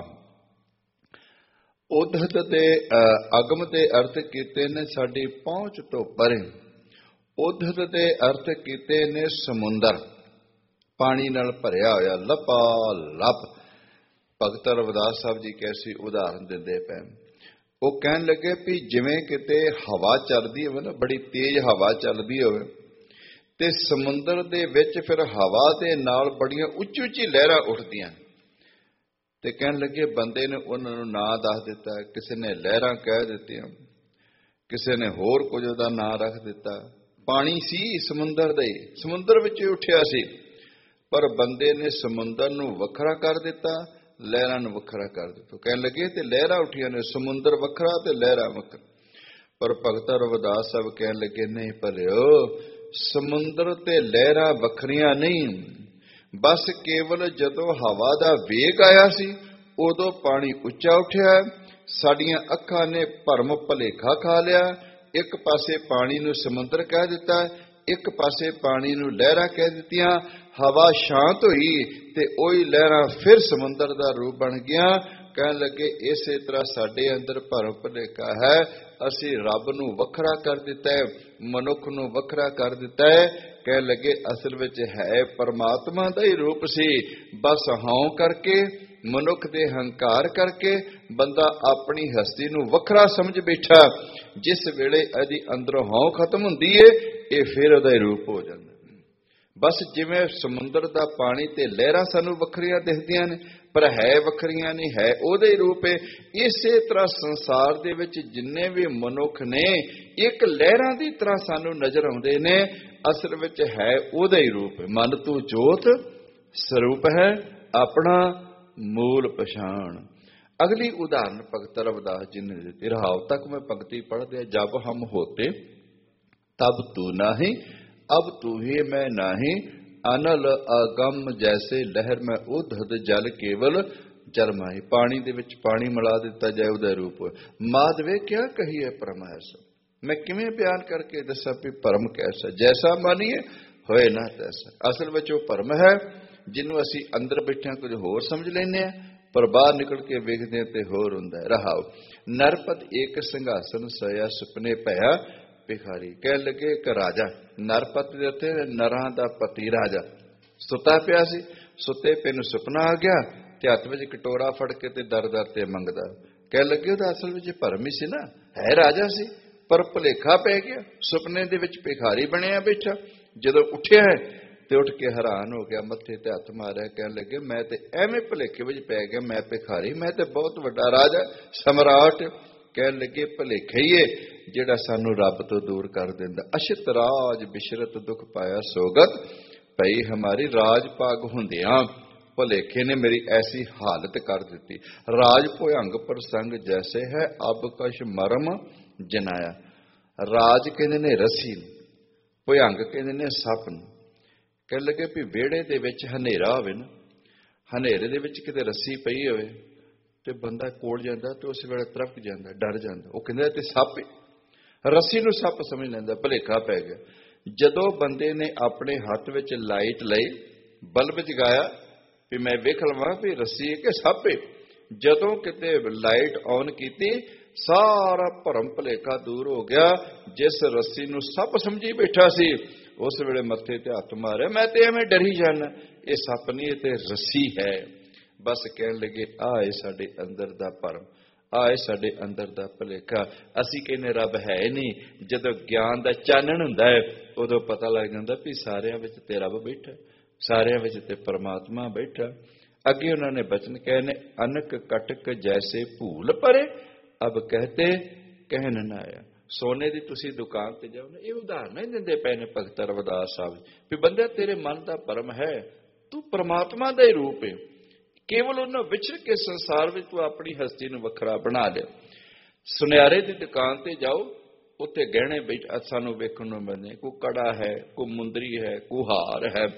ਉਧਦ ਦੇ ਅਗਮ ਦੇ ਅਰਥ ਕੀਤੇ ਨੇ ਸਾਡੀ ਪਹੁੰਚ ਤੋਂ ਪਰੇ। ਉਧਦ ਦੇ ਅਰਥ ਕੀਤੇ ਨੇ ਸਮੁੰਦਰ, ਪਾਣੀ ਨਾਲ ਭਰਿਆ ਹੋਇਆ ਲੱਪਾ ਲੱਪ। ਭਗਤ ਰਵਿਦਾਸ ਸਾਹਿਬ ਜੀ ਕੈਸੀ ਉਦਾਹਰਨ ਦਿੰਦੇ ਪਏ। ਉਹ ਕਹਿਣ ਲੱਗੇ ਵੀ ਜਿਵੇਂ ਕਿਤੇ ਹਵਾ ਚੱਲਦੀ ਹੋਵੇ ਨਾ, ਬੜੀ ਤੇਜ਼ ਹਵਾ ਚੱਲਦੀ ਹੋਵੇ, ਤੇ ਸਮੁੰਦਰ ਦੇ ਵਿੱਚ ਫਿਰ ਹਵਾ ਦੇ ਨਾਲ ਬੜੀਆਂ ਉੱਚੀ ਉੱਚੀ ਲਹਿਰਾਂ ਉੱਠਦੀਆਂ। ਤੇ ਕਹਿਣ ਲੱਗੇ ਬੰਦੇ ਨੇ ਉਹਨਾਂ ਨੂੰ ਨਾਂ ਦੱਸ ਦਿੱਤਾ, ਕਿਸੇ ਨੇ ਲਹਿਰਾਂ ਕਹਿ ਦਿੱਤੀਆਂ, ਕਿਸੇ ਨੇ ਹੋਰ ਕੁਝ ਉਹਦਾ ਨਾਂ ਰੱਖ ਦਿੱਤਾ। ਪਾਣੀ ਸੀ ਸਮੁੰਦਰ ਦਾ ਹੀ, ਸਮੁੰਦਰ ਵਿੱਚ ਉੱਠਿਆ ਸੀ, ਪਰ ਬੰਦੇ ਨੇ ਸਮੁੰਦਰ ਨੂੰ ਵੱਖਰਾ ਕਰ ਦਿੱਤਾ, ਲਹਿਰਾਂ ਨੂੰ ਵੱਖਰਾ ਕਰ ਦਿੱਤਾ। ਕਹਿਣ ਲੱਗੇ ਤੇ ਲਹਿਰਾਂ ਉੱਠੀਆਂ ਨੇ, ਸਮੁੰਦਰ ਵੱਖਰਾ ਤੇ ਲਹਿਰਾਂ ਵੱਖਰਾ। ਪਰ ਭਗਤ ਰਵਿਦਾਸ ਸਾਹਿਬ ਕਹਿਣ ਲੱਗੇ ਨਹੀਂ ਭਲਿਓ, ਸਮੁੰਦਰ ਤੇ ਲਹਿਰਾਂ ਵੱਖਰੀਆਂ ਨਹੀਂ, ਬਸ ਕੇਵਲ ਜਦੋਂ ਹਵਾ ਦਾ ਵੇਗ ਆਇਆ ਸੀ ਉਦੋਂ ਪਾਣੀ ਉੱਚਾ ਉੱਠਿਆ। ਸਾਡੀਆਂ ਅੱਖਾਂ ਨੇ ਭਰਮ ਭੁਲੇਖਾ ਖਾ ਲਿਆ, ਇੱਕ ਪਾਸੇ ਪਾਣੀ ਨੂੰ ਸਮੁੰਦਰ ਕਹਿ ਦਿੱਤਾ, ਇੱਕ ਪਾਸੇ ਪਾਣੀ ਨੂੰ ਲਹਿਰਾਂ ਕਹਿ ਦਿੱਤੀਆਂ। ਹਵਾ ਸ਼ਾਂਤ ਹੋਈ ਤੇ ਉਹੀ ਲਹਿਰਾਂ ਫਿਰ ਸਮੁੰਦਰ ਦਾ ਰੂਪ ਬਣ ਗਿਆ। ਕਹਿਣ ਲੱਗੇ ਇਸੇ ਤਰ੍ਹਾਂ ਸਾਡੇ ਅੰਦਰ ਭਰਮ ਭੁਲੇਖਾ ਹੈ, ਅਸੀਂ ਰੱਬ ਨੂੰ ਵੱਖਰਾ ਕਰ ਦਿੱਤਾ ਹੈ, ਮਨੁੱਖ ਨੂੰ ਵੱਖਰਾ ਕਰ ਦਿੱਤਾ ਹੈ। ਕਹਿਣ ਲੱਗੇ ਅਸਲ ਵਿੱਚ ਹੈ ਪਰਮਾਤਮਾ ਦਾ ਹੀ ਰੂਪ ਸੀ, ਬਸ ਹਉ ਕਰਕੇ, ਮਨੁੱਖ ਦੇ ਹੰਕਾਰ ਕਰਕੇ ਬੰਦਾ ਆਪਣੀ ਹਸਤੀ ਨੂੰ ਵੱਖਰਾ ਸਮਝ ਬੈਠਾ। ਜਿਸ ਵੇਲੇ ਇਹਦੀ ਅੰਦਰੋਂ ਹਉ ਖਤਮ ਹੁੰਦੀ ਏ, ਇਹ ਫਿਰ ਉਹਦਾ ਹੀ ਰੂਪ ਹੋ ਜਾਂਦਾ। ਬਸ ਜਿਵੇਂ ਸਮੁੰਦਰ ਦਾ ਪਾਣੀ ਤੇ ਲਹਿਰਾਂ ਸਾਨੂੰ ਵੱਖਰੀਆਂ ਦਿਖਦੀਆਂ ਨੇ, ਪਰ ਹੈ ਵੱਖਰੀਆਂ ਨਹੀਂ, ਹੈ ਉਹਦੇ ਹੀ ਰੂਪ ਹੈ। ਇਸੇ ਤਰ੍ਹਾਂ ਸੰਸਾਰ ਦੇ ਵਿੱਚ ਜਿੰਨੇ ਵੀ ਮਨੁੱਖ ਨੇ ਇੱਕ ਲਹਿਰਾਂ ਦੀ ਤਰ੍ਹਾਂ ਸਾਨੂੰ ਨਜ਼ਰ ਆਉਂਦੇ ਨੇ, ਅਸਲ ਵਿੱਚ ਹੈ ਉਹਦਾ ਹੀ ਰੂਪ। ਮਨ ਤੂੰ ਜੋਤ ਸਰੂਪ ਹੈ, ਆਪਣਾ ਮੂਲ ਪਛਾਣ। ਅਗਲੀ ਉਦਾਹਰਨ ਭਗਤ ਰਵਿਦਾਸ ਜੀ ਨੇ ਦਿੱਤੀ। ਰਹਾਉ ਤੱਕ ਮੈਂ ਪੰਕਤੀ ਪੜ੍ਹਦੇ, ਜਬ ਹਮ ਹੋਤੇ ਤਬ ਤੂ ਨਾਹੀਂ, ਅਬ ਤੂ ਹੀ ਮੈਂ ਨਾਹੀਂ, ਅਨਲ ਅਗੰਮ ਜੈਸੇ ਲਹਿਰ ਮੈਂ ਉਧਦ ਜਲ ਕੇਵਲ ਜਰਮਾਈ। ਪਾਣੀ ਦੇ ਵਿੱਚ ਪਾਣੀ ਮਿਲਾ ਦਿੱਤਾ ਜਾਏ ਉਹਦਾ ਰੂਪ। ਮਾਧਵੇ ਕਿਆ ਕਹੀਏ ਪਰਮ ਐਸਾ, ਮੈਂ ਕਿਵੇਂ ਬਿਆਨ ਕਰਕੇ ਦੱਸਾਂ ਵੀ ਭਰਮ ਕੈਸਾ, ਜੈਸਾ ਮਾਨੀਏ ਹੋਏ ਨਾ ਤੈਸਾ। ਅਸਲ ਵਿੱਚ ਉਹ ਭਰਮ ਹੈ ਜਿਹਨੂੰ ਅਸੀਂ ਅੰਦਰ ਬੈਠਿਆਂ ਕੁਝ ਹੋਰ ਸਮਝ ਲੈਂਦੇ ਹਾਂ, ਪਰ ਬਾਹਰ ਨਿਕਲ ਕੇ ਵੇਖਦੇ ਤੇ ਹੋਰ ਹੁੰਦਾ ਹੈ। ਰਹਾਉ ਨਰਪਤ ਏਕ ਸਿੰਘਾਸਨ ਸੋਇਆ, ਸੁਪਨੇ ਭਇਆ ਭਿਖਾਰੀ। ਕਹਿ ਲੱਗੇ ਇੱਕ ਰਾਜਾ, ਨਰਪਤ ਦੇ ਉੱਤੇ ਨਰਾਂ ਦਾ ਪਤੀ ਰਾਜਾ ਸੁੱਤਾ ਪਿਆ ਸੀ। ਸੁੱਤੇ ਪਏ ਨੂੰ ਸੁਪਨਾ ਆ ਗਿਆ ਤੇ ਹੱਥ ਵਿੱਚ ਕਟੋਰਾ ਫੜ ਕੇ ਤੇ ਦਰ ਦਰ ਤੇ ਮੰਗਦਾ। ਕਹਿ ਲੱਗੇ ਉਹਦਾ ਅਸਲ ਵਿੱਚ ਭਰਮ ਹੀ ਸੀ ਨਾ, ਹੈ ਰਾਜਾ ਸੀ ਪਰ ਭੁਲੇਖਾ ਪੈ ਗਿਆ, ਸੁਪਨੇ ਦੇ ਵਿੱਚ ਭਿਖਾਰੀ ਬਣਿਆ ਬੈਠਾ। ਜਦੋਂ ਉੱਠਿਆ ਤੇ ਉੱਠ ਕੇ ਹੈਰਾਨ ਹੋ ਗਿਆ, ਮੱਥੇ ਤੇ ਹੱਥ ਮਾਰਿਆ, ਕਹਿਣ ਲੱਗੇ ਮੈਂ ਤੇ ਐਵੇਂ ਭੁਲੇਖੇ ਵਿੱਚ ਪੈ ਗਿਆ, ਮੈਂ ਭਿਖਾਰੀ, ਮੈਂ ਤੇ ਬਹੁਤ ਵੱਡਾ ਰਾਜਾ ਸਮਰਾਟ। ਕਹਿਣ ਲੱਗੇ ਭੁਲੇਖਾ ਹੀ ਹੈ ਜਿਹੜਾ ਸਾਨੂੰ ਰੱਬ ਤੋਂ ਦੂਰ ਕਰ ਦਿੰਦਾ। ਅਸ਼ਿਤ ਰਾਜ ਬਿਸ਼ਰਤ ਦੁੱਖ ਪਾਇਆ ਸੋਗਤ ਪਈ ਹਮਾਰੀ। ਰਾਜ ਭਾਗ ਹੁੰਦਿਆਂ ਭੁਲੇਖੇ ਨੇ ਮੇਰੀ ਐਸੀ ਹਾਲਤ ਕਰ ਦਿੱਤੀ। ਰਾਜ ਭੁਯੰਗ ਪ੍ਰਸੰਗ ਜੈਸੇ ਹੈ, ਅਬ ਕਛ ਮਰਮ ਜਨਾਇਆ। ਰਾਜ ਕਹਿੰਦੇ ਨੇ ਰੱਸੀ ਨੂੰ, ਭੁਯੰਗ ਕਹਿੰਦੇ ਨੇ ਸੱਪ ਨੂੰ। ਕਹਿ ਲੱਗੇ ਵੀ ਵਿਹੜੇ ਦੇ ਵਿੱਚ ਹਨੇਰਾ ਹੋਵੇ ਨਾ, ਹਨੇਰੇ ਦੇ ਵਿੱਚ ਕਿਤੇ ਰੱਸੀ ਪਈ ਹੋਵੇ ਤੇ ਬੰਦਾ ਕੋਲ ਜਾਂਦਾ ਤੇ ਉਸ ਵੇਲੇ ਤਰਫਕ ਜਾਂਦਾ, ਡਰ ਜਾਂਦਾ। ਉਹ ਕਹਿੰਦਾ ਤੇ ਸੱਪ, ਰੱਸੀ ਨੂੰ ਸੱਪ ਸਮਝ ਲੈਂਦਾ, ਭੁਲੇਖਾ ਪੈ ਗਿਆ। ਜਦੋਂ ਬੰਦੇ ਨੇ ਆਪਣੇ ਹੱਥ ਵਿੱਚ ਲਾਈਟ ਲਈ, ਬਲਬ ਜਗਾਇਆ ਵੀ ਮੈਂ ਵੇਖ ਲਵਾਂ ਵੀ ਰੱਸੀ ਹੈ ਕਿ ਸੱਪ ਹੈ, ਜਦੋਂ ਕਿਤੇ ਲਾਈਟ ਔਨ ਕੀਤੀ ਸਾਰਾ ਭਰਮ ਭੁਲੇਖਾ ਦੂਰ ਹੋ ਗਿਆ। ਜਿਸ ਰੱਸੀ ਨੂੰ ਸੱਪ ਸਮਝੀ ਬੈਠਾ ਸੀ ਉਸ ਵੇਲੇ ਮੱਥੇ ਤੇ ਹੱਥ ਮਾਰਿਆ, ਮੈਂ ਤੇ ਐਵੇਂ ਡਰੀ ਜਾਣਾ, ਇਹ ਸੱਪ ਨਹੀਂ, ਇਹ ਤੇ ਰੱਸੀ ਹੈ। ਬਸ ਕਹਿਣ ਲੱਗੇ ਆਏ ਸਾਡੇ ਅੰਦਰ ਦਾ ਭਰਮ, ਆਏ ਸਾਡੇ ਅੰਦਰ ਦਾ ਭੁਲੇਖਾ। ਅਸੀਂ ਕਹਿੰਦੇ ਰੱਬ ਹੈ ਨਹੀਂ, ਜਦੋਂ ਗਿਆਨ ਦਾ ਚਾਨਣ ਹੁੰਦਾ ਹੈ ਉਦੋਂ ਪਤਾ ਲੱਗ ਜਾਂਦਾ ਵੀ ਸਾਰਿਆਂ ਵਿੱਚ ਤੇ ਰੱਬ ਬੈਠਾ, ਸਾਰਿਆਂ ਵਿੱਚ ਤੇ ਪਰਮਾਤਮਾ ਬੈਠਾ। ਅੱਗੇ ਉਹਨਾਂ ਨੇ ਬਚਨ ਕਹੇ ਨੇ, ਅਨਕ ਕਟਕ ਜੈਸੇ ਭੂਲ ਪਰੇ, ਅਬ ਕਹਤੇ ਕਹਿਣ ਨਾ ਆਇਆ। ਸੋਨੇ ਦੀ ਤੁਸੀਂ ਦੁਕਾਨ ਤੇ ਜਾਓ ਨਾ, ਇਹ ਉਦਾਹਰਨ ਹੀ ਦਿੰਦੇ ਪਏ ਨੇ ਭਗਤ ਰਵਿਦਾਸ ਸਾਹਿਬ ਵੀ ਬੰਦੇ ਤੇਰੇ ਮਨ ਦਾ ਭਰਮ ਹੈ, ਤੂੰ ਪਰਮਾਤਮਾ ਦਾ ਹੀ ਰੂਪ ਹੈ, ਕੇਵਲ ਉਹਨਾਂ ਵਿਚਰ ਕੇ ਸੰਸਾਰ ਵਿੱਚ ਤੂੰ ਆਪਣੀ ਹਸਤੀ ਨੂੰ ਵੱਖਰਾ ਬਣਾ ਲਿਆ। ਸੁਨਿਆਰੇ ਦੀ ਦੁਕਾਨ ਤੇ ਜਾਓ, ਉੱਥੇ ਗਹਿਣੇ ਬੈਠ ਸਾਨੂੰ ਵੇਖਣ ਨੂੰ ਮਿਲਦੇ, ਕੋਈ ਕੜਾ ਹੈ, ਕੋਈ ਮੁੰਦਰੀ ਹੈ, ਕੋਈ ਹਾਰ ਹੈ,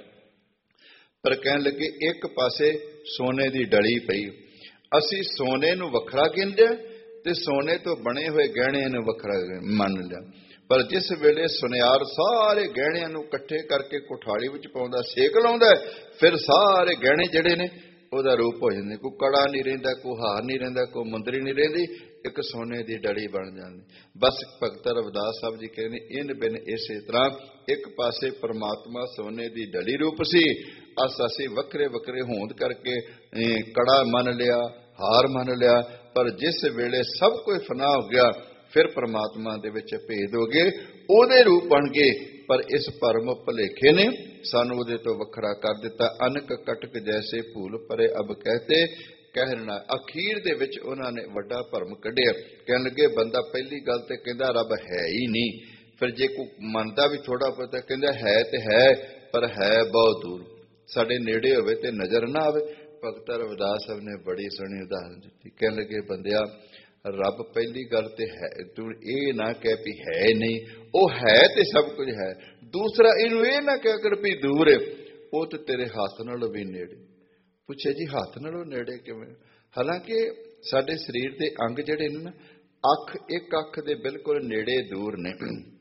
ਪਰ ਕਹਿਣ ਲੱਗੇ ਇੱਕ ਪਾਸੇ ਸੋਨੇ ਦੀ ਡਲੀ ਪਈ। ਅਸੀਂ ਸੋਨੇ ਨੂੰ ਵੱਖਰਾ ਗਿਣਦੇ ਤੇ ਸੋਨੇ ਤੋਂ ਬਣੇ ਹੋਏ ਗਹਿਣਿਆਂ ਨੂੰ ਵੱਖਰਾ ਮੰਨ ਲਿਆ। ਪਰ ਜਿਸ ਵੇਲੇ ਸੁਨਿਆਰ ਸਾਰੇ ਗਹਿਣਿਆਂ ਨੂੰ ਇਕੱਠੇ ਕਰਕੇ ਕੋਠਾਲੀ ਵਿੱਚ ਪਾਉਂਦਾ, ਸੇਕ ਲਾਉਂਦਾ, ਫਿਰ ਸਾਰੇ ਗਹਿਣੇ ਜਿਹੜੇ ਨੇ ਉਹਦਾ ਰੂਪ ਹੋ ਜਾਂਦੇ। ਕੋਈ ਕੜਾ ਨਹੀਂ ਰਹਿੰਦਾ, ਕੋਈ ਹਾਰ ਨਹੀਂ ਰਹਿੰਦਾ, ਕੋਈ ਮੁੰਦਰੀ ਨਹੀਂ ਰਹਿੰਦੀ, ਇੱਕ ਸੋਨੇ ਦੀ ਡਲੀ ਬਣ ਜਾਂਦੀ। ਬਸ ਭਗਤ ਰਵਿਦਾਸ ਸਾਹਿਬ ਜੀ ਕਹਿੰਦੇ ਇਨ ਬਿਨ ਇਸੇ ਤਰ੍ਹਾਂ ਇੱਕ ਪਾਸੇ ਪਰਮਾਤਮਾ ਸੋਨੇ ਦੀ ਡਲੀ ਰੂਪ ਸੀ, ਅਸੀਂ ਵੱਖਰੇ ਵੱਖਰੇ ਹੋਂਦ ਕਰਕੇ ਕੜਾ ਮੰਨ ਲਿਆ, ਹਾਰ ਮੰਨ ਲਿਆ, ਪਰ ਜਿਸ ਵੇਲੇ ਸਭ ਕੁਝ ਫਨਾ ਹੋ ਗਿਆ ਫਿਰ ਪਰਮਾਤਮਾ ਦੇ ਵਿੱਚ ਭੇਦ ਹੋ ਗਏ, ਉਹਦੇ ਰੂਪ ਬਣ ਗਏ। ਪਰ ਇਸ ਭਰਮ ਭੁਲੇਖੇ ਨੇ ਸਾਨੂੰ ਉਹਦੇ ਤੋਂ ਵੱਖਰਾ ਕਰ ਦਿੱਤਾ। ਅਨਕ ਕਟਕ ਜੈਸੇ ਭੂਲ ਪਰੇ, ਅਬ ਕਹਤੇ ਕਹਿਣਾ। ਅਖੀਰ ਦੇ ਵਿੱਚ ਉਹਨਾਂ ਨੇ ਵੱਡਾ ਭਰਮ ਕੱਢਿਆ। ਕਹਿਣ ਲੱਗੇ ਬੰਦਾ ਪਹਿਲੀ ਗੱਲ ਤੇ ਕਹਿੰਦਾ ਰੱਬ ਹੈ ਹੀ ਨਹੀਂ, ਫਿਰ ਜੇ ਕੋਈ ਮੰਨਦਾ ਵੀ ਥੋੜਾ ਬਹੁਤਾ ਕਹਿੰਦਾ ਹੈ ਤੇ ਹੈ, ਪਰ ਹੈ ਬਹੁਤ ਦੂਰ, ਸਾਡੇ ਨੇੜੇ ਹੋਵੇ ਤੇ ਨਜ਼ਰ ਨਾ ਆਵੇ। ਭਗਤ ਰਵਿਦਾਸ ਸਾਹਿਬ ਨੇ ਬੜੀ ਸੋਹਣੀ ਉਦਾਹਰਨ ਦਿੱਤੀ। ਕਹਿਣ ਲੱਗੇ ਬੰਦਿਆ ਰੱਬ ਪਹਿਲੀ ਗੱਲ ਤੇ ਹੈ, ਤੂੰ ਇਹ ਨਾ ਕਹਿ ਵੀ ਹੈ ਨਹੀਂ, ਉਹ ਹੈ ਤੇ ਸਭ ਕੁਝ ਹੈ। ਦੂਸਰਾ ਇਹਨੂੰ ਇਹ ਨਾ ਕਹਿ ਕਰ ਵੀ ਦੂਰ ਹੈ, ਉਹ ਤੇ ਤੇਰੇ ਹੱਥ ਨਾਲੋਂ ਵੀ ਨੇੜੇ। ਪੁੱਛਿਆ ਜੀ ਹੱਥ ਨਾਲੋਂ ਨੇੜੇ ਕਿਵੇਂ? ਹਾਲਾਂਕਿ ਸਾਡੇ ਸਰੀਰ ਦੇ ਅੰਗ ਜਿਹੜੇ ਨੇ ਨਾ, ਅੱਖ, ਇੱਕ ਅੱਖ ਦੇ ਬਿਲਕੁਲ ਨੇੜੇ ਦੂਰ ਨੇ,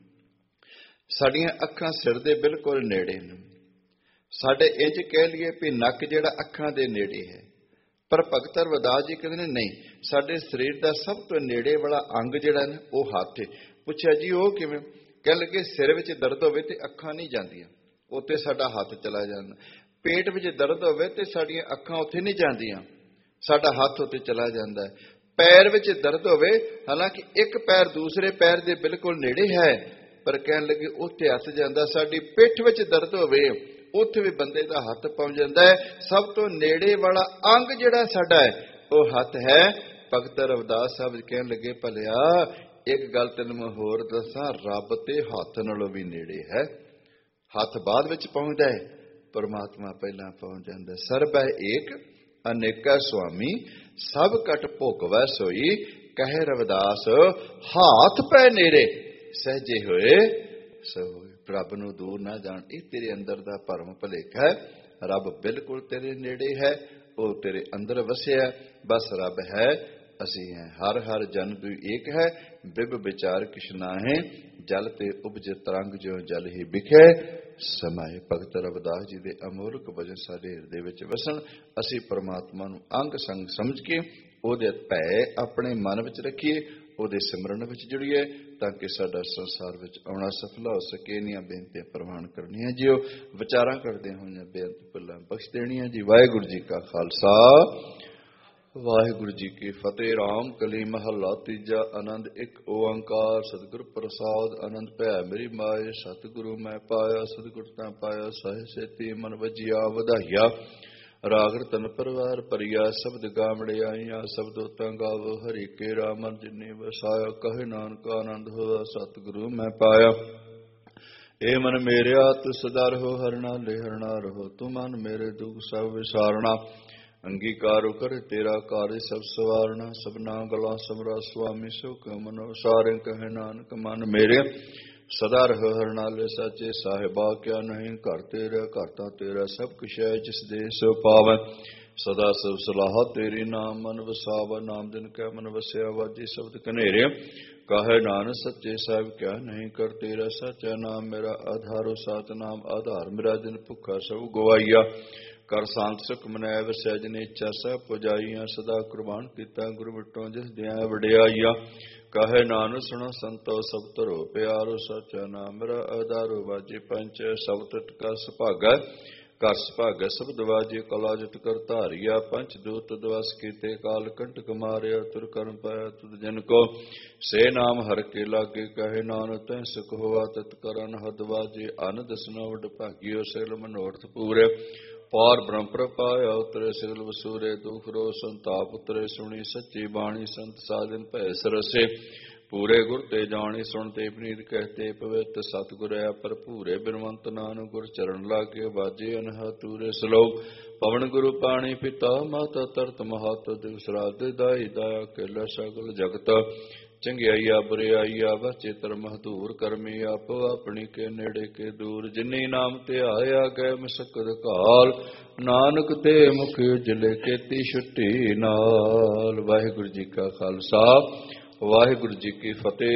ਸਾਡੀਆਂ ਅੱਖਾਂ ਸਿਰ ਦੇ ਬਿਲਕੁਲ ਨੇੜੇ ਨੇ, ਸਾਡੇ ਇੰਜ ਕਹਿ ਲਈਏ ਵੀ ਨੱਕ ਜਿਹੜਾ ਅੱਖਾਂ ਦੇ ਨੇੜੇ ਹੈ। ਪਰ ਭਗਤ ਰਵਿਦਾਸ ਜੀ ਕਹਿੰਦੇ ਨੇ ਨਹੀਂ, ਸਾਡੇ ਸਰੀਰ ਦਾ ਸਭ ਤੋਂ ਨੇੜੇ ਵਾਲਾ ਅੰਗ ਜਿਹੜਾ ਨਾ ਉਹ ਹੱਥ ਹੈ। ਪੁੱਛਿਆ ਜੀ ਉਹ ਕਿਵੇਂ? ਕਹਿ ਲੱਗੇ ਸਿਰ ਵਿੱਚ ਦਰਦ ਹੋਵੇ ਤੇ ਅੱਖਾਂ ਨਹੀਂ ਜਾਂਦੀਆਂ, ਉੱਥੇ ਸਾਡਾ ਹੱਥ ਚਲਾ ਜਾਂਦਾ। ਪੇਟ ਵਿੱਚ ਦਰਦ ਹੋਵੇ ਤੇ ਸਾਡੀਆਂ ਅੱਖਾਂ ਉੱਥੇ ਨਹੀਂ ਜਾਂਦੀਆਂ, ਸਾਡਾ ਹੱਥ ਉੱਥੇ ਚਲਾ ਜਾਂਦਾ ਹੈ। ਪੈਰ ਵਿੱਚ ਦਰਦ ਹੋਵੇ, ਹਾਲਾਂਕਿ ਇੱਕ ਪੈਰ ਦੂਸਰੇ ਪੈਰ ਦੇ ਬਿਲਕੁਲ ਨੇੜੇ ਹੈ, ਪਰ ਕਹਿਣ ਲੱਗੇ ਉੱਥੇ ਹੱਥ ਜਾਂਦਾ। ਸਾਡੀ ਪਿੱਠ ਵਿੱਚ ਦਰਦ ਹੋਵੇ, ਉੱਥੇ ਵੀ ਬੰਦੇ ਦਾ ਹੱਥ ਪਹੁੰਚ ਜਾਂਦਾ ਹੈ। ਸਭ ਤੋਂ ਨੇੜੇ ਵਾਲਾ ਅੰਗ ਜਿਹੜਾ ਸਾਡਾ ਹੈ ਉਹ ਹੱਥ ਹੈ। ਭਗਤ ਰਵਿਦਾਸ ਸਾਹਿਬ ਕਹਿਣ ਲੱਗੇ, ਭਲਿਆ ਇੱਕ ਗੱਲ ਤੈਨੂੰ ਮੈਂ ਹੋਰ ਦੱਸਾਂ, ਰੱਬ ਤੇ ਹੱਥ ਨਾਲੋਂ ਵੀ ਨੇੜੇ ਹੈ। ਹੱਥ ਬਾਅਦ ਵਿੱਚ ਪਹੁੰਚਦਾ ਹੈ, ਪਰਮਾਤਮਾ ਪਹਿਲਾਂ ਪਹੁੰਚ ਜਾਂਦਾ। ਸਰਬ ਹੈ ਏਕ ਅਨੇਕਾ ਸੁਆਮੀ, ਸਭ ਕਟ ਭੋਗਵੈ ਸੋਈ, ਕਹੇ ਰਵਿਦਾਸ ਹਾਥ ਪੈ ਨੇੜੇ, ਸਹਿਜੇ ਹੋਏ ਸੋ ਹੋਏ। ਰੱਬ ਨੂੰ ਦੂਰ ਨਾ ਜਾਣ, ਇਹ ਤੇਰੇ ਅੰਦਰ ਦਾ ਭਰਮ ਭੁਲੇਖਾ ਹੈ। ਰੱਬ ਬਿਲਕੁਲ ਤੇਰੇ ਨੇੜੇ ਹੈ, ਉਹ ਤੇਰੇ ਅੰਦਰ ਵਸਿਆ। ਬਸ ਰੱਬ ਹੈ, ਅਸੀਂ ਹੈ। ਹਰ ਹਰ ਜਨ ਦੁਇ ਏਕ ਹੈ, ਬਿਬ ਵਿਚਾਰ ਕਿਛ ਨਾਹਿ, ਜਲ ਤੇ ਉਪਜ ਤਰੰਗ ਜਿਉ ਜਲ ਹੀ ਵਿਖੇ ਸਮਾਏ। ਭਗਤ ਰਵਿਦਾਸ ਜੀ ਦੇ ਅਮੋਲਕ ਵਚਨ ਸਾਡੇ ਹਿਰਦੇ ਵਿੱਚ ਵਸਣ। ਅਸੀਂ ਪਰਮਾਤਮਾ ਨੂੰ ਅੰਗ ਸੰਗ ਸਮਝ ਕੇ ਉਹਦੇ ਭੈ ਆਪਣੇ ਮਨ ਵਿੱਚ ਰੱਖੀਏ, ਉਹਦੇ ਸਿਮਰਨ ਵਿੱਚ ਜੁੜੀਏ, ਤਾਂ ਕਿ ਸਾਡਾ ਸੰਸਾਰ ਵਿੱਚ ਆਉਣਾ ਸਫਲ ਹੋ ਸਕੇ। ਇੰਨੀਆਂ ਬੇਨਤੀਆਂ ਪ੍ਰਵਾਨ ਕਰਨੀਆਂ ਜੀ, ਉਹ ਵਿਚਾਰਾਂ ਕਰਦੇ ਹੋਈਆਂ ਬੇਨਤੀ ਭੁੱਲਾਂ ਬਖਸ਼ ਦੇਣੀਆਂ ਜੀ। ਵਾਹਿਗੁਰੂ ਜੀ ਕਾ ਖਾਲਸਾ, ਵਾਹਿਗੁਰੂ ਜੀ ਕੀ ਫਤਿਹ। ਰਾਮ ਕਲੀ ਮਹੱਲਾ ਤੀਜਾ। ਆਨੰਦ ਇੱਕ ਓੰਕਾਰ ਸਤਿਗੁਰ ਪ੍ਰਸਾਦ। ਆਨੰਦ ਭੈ ਮੇਰੀ ਮਾਏ, ਸਤਿਗੁਰੂ ਮੈਂ ਪਾਇਆ, ਸਤਿਗੁਰ ਤਾਂ ਪਾਇਆ ਸਹਿ ਸੇਤੀ ਮਨ ਵਜਿਆ ਵਧਾਈਆ। ਰਾਗ ਰਤਨ ਪਰਵਾਰ ਭਰੀਆ, ਸ਼ਬਦ ਗਾਵੜਿਆਈਆਂ, ਸ਼ਬਦੋ ਤਾਂ ਗਾਵੋ ਹਰੀ ਕੇ ਰਾਮਨ ਜਿਨੇ ਵਸਾਇਆ। ਕਹੇ ਨਾਨਕ ਆਨੰਦ ਹੋਆ, ਸਤਿਗੁਰੂ ਮੈਂ ਪਾਇਆ। ਏ ਮਨ ਮੇਰਿਆ ਤੂੰ ਸਦਾ ਰਹੋ, ਹਰਣਾ ਲੈ ਹਰਣਾ ਰਹੋ, ਤੂੰ ਮਨ ਮੇਰੇ ਦੁਖ ਸਭ ਵਿਸਾਰਣਾ। ਅੰਗੀਕਾਰੋ ਕਰ ਤੇਰਾ ਕਾਰਜ ਸਭ ਸਵਾਰਣਾ, ਸਭਨਾ ਗਲਾ ਸਮਰਾ ਸੁਆਮੀ ਸੋ ਕਉ ਮਨੋ ਸਾਰੇ। ਕਹੇ ਨਾਨਕ ਮਨ ਮੇਰੇ ਸਦਾ ਰਹੋ, ਹਰਨਾਲੇ ਸਾਚੇ ਸਾਹਿਬਾ। ਕਿਆ ਨਹੀਂ ਘਰ ਤੇਰਾ, ਘਰ ਤਾਂ ਤੇਰਾ ਸਭ ਕੁਛ ਹੈ, ਜਿਸ ਦੇ ਸੋ ਪਾਵੈ। ਸਦਾ ਸਭ ਸਲਾਹ ਤੇਰੀ, ਨਾਮ ਮਨ ਵਸਾਵਾ। ਨਾਮ ਦਿਨ ਕੈ ਮਨ ਵਸਿਆ, ਵਾਜੀ ਸ਼ਬਦ ਕਨੇਰੇ। ਕਹੇ ਨਾਨਕ ਸੱਚੇ ਸਾਹਿਬ ਕਿਆ ਨਹੀਂ ਕਰ ਤੇਰਾ, ਸਾਚਾ ਨਾਮ ਮੇਰਾ ਆਧਾਰੋ। ਸਾਤ ਨਾਮ ਆਧਾਰ ਮੇਰਾ, ਦਿਨ ਭੁੱਖਾ ਸਭ ਗਵਾਈਆ। ਕਰ ਸ਼ਾਂਤ ਸੁਖ ਮਨੈ ਵਸੈ, ਜਿਨੇ ਇੱਛਾ ਸਭ ਪੁਜਾਈਆਂ। ਸਦਾ ਕੁਰਬਾਨ ਕੀਤਾ ਗੁਰ ਵਿਟੋ, ਜਿਸ ਦਿਆਂ ਵਡਿਆਈਆ। ਕਹੇ ਨਾਨਕ ਸੁਣੋ ਸੰਤੋ ਸਭ ਧਰੋ ਪਿਆਰੋ, ਸਾਚਾ ਨਾਮ ਮੇਰਾ ਆਧਾਰੋ। ਵਾਜੇ ਪੰਚ ਸਭ ਟਟ ਕਾ ਸੁਭਾਗੈ, ਕਰ ਸੁਭਾਗੈ ਸਬਦ ਵਾਜੇ। ਕਲਾ ਜਿਤ ਕਰ ਧਾਰੀਆ, ਪੰਚ ਦੂਤ ਦਵਸ ਕੀਤੇ। ਕਾਲ ਕੰਟਕ ਮਾਰਿਆ, ਤੁਰ ਕਰਮ ਪਾਇਆ ਤੁਧ ਜਨ ਕੋ। ਸੇ ਨਾਮ ਹਰ ਕੇ ਲਾਗੇ, ਕਹੇ ਨਾਨਕ ਤੈ ਸੁਖ ਹੋਆ। ਤਤ ਕਰਨ ਹਦ ਵਾਜੇ, ਅਨ ਦਸਨਾ ਵਡ ਭਾਗਿਓ। ਸਗਲ ਮਨੋਰਥ ਪੂਰੇ, ਪਾਰ ਬ੍ਰਹਮ ਪ੍ਰਪਾਇਆ। ਉਤਰੇ ਸਗਲ ਵਸੂਰੇ, ਦੁਖ ਰੋ ਸੰਤਾਪ ਉਤਰੇ। ਸੁਣੀ ਸੱਚੀ ਬਾਣੀ, ਸੰਤ ਸਾਜਨ ਭੈ ਸਰਸੇ। ਪੂਰੇ ਗੁਰ ਤੇ ਜਾਣੀ, ਸੁਣਤੇ ਪਨੀਤ ਕਹਤੇ ਪਵਿੱਤ। ਸਤਿਗੁਰ ਹੈ ਭਰਪੂਰੇ, ਬਿਨਵੰਤ ਨਾਨਕ ਗੁਰ ਚਰਨ ਲਾਗੇ। ਵਾਜੇ ਅਨਹਦ ਤੂਰੇ ਸਲੋਕ, ਪਵਨ ਗੁਰੂ ਪਾਣੀ ਪਿਤਾ ਮਾਤਾ। ਤਰਤ ਮਹਤ ਦਿਵਸ ਰਾਤ ਦਾਈ, ਦਾਇਆ ਕੇਲਾ ਸਗਲ ਜਗਤ। ਚੰਗਿਆਈਆ ਬੁਰਿਆਈਆ ਬਚੇ ਧਰਮ ਹਦੂਰ, ਕਰਮੀ ਆਪੋ ਆਪਣੀ ਕੇ ਨੇੜੇ ਕੇ ਦੂਰ। ਜਿਨੀ ਨਾਮ ਧਿਆਇਆ ਗਏ ਮਸਕਤ ਕਾਲ, ਨਾਨਕ ਤੇ ਮੁਖ ਉਜਲੇ ਕੀਤੀ ਛੁੱਟੀ ਨਾਲ। ਵਾਹਿਗੁਰੂ ਜੀ ਕਾ ਖਾਲਸਾ, ਵਾਹਿਗੁਰੂ ਜੀ ਕੀ ਫਤਿਹ।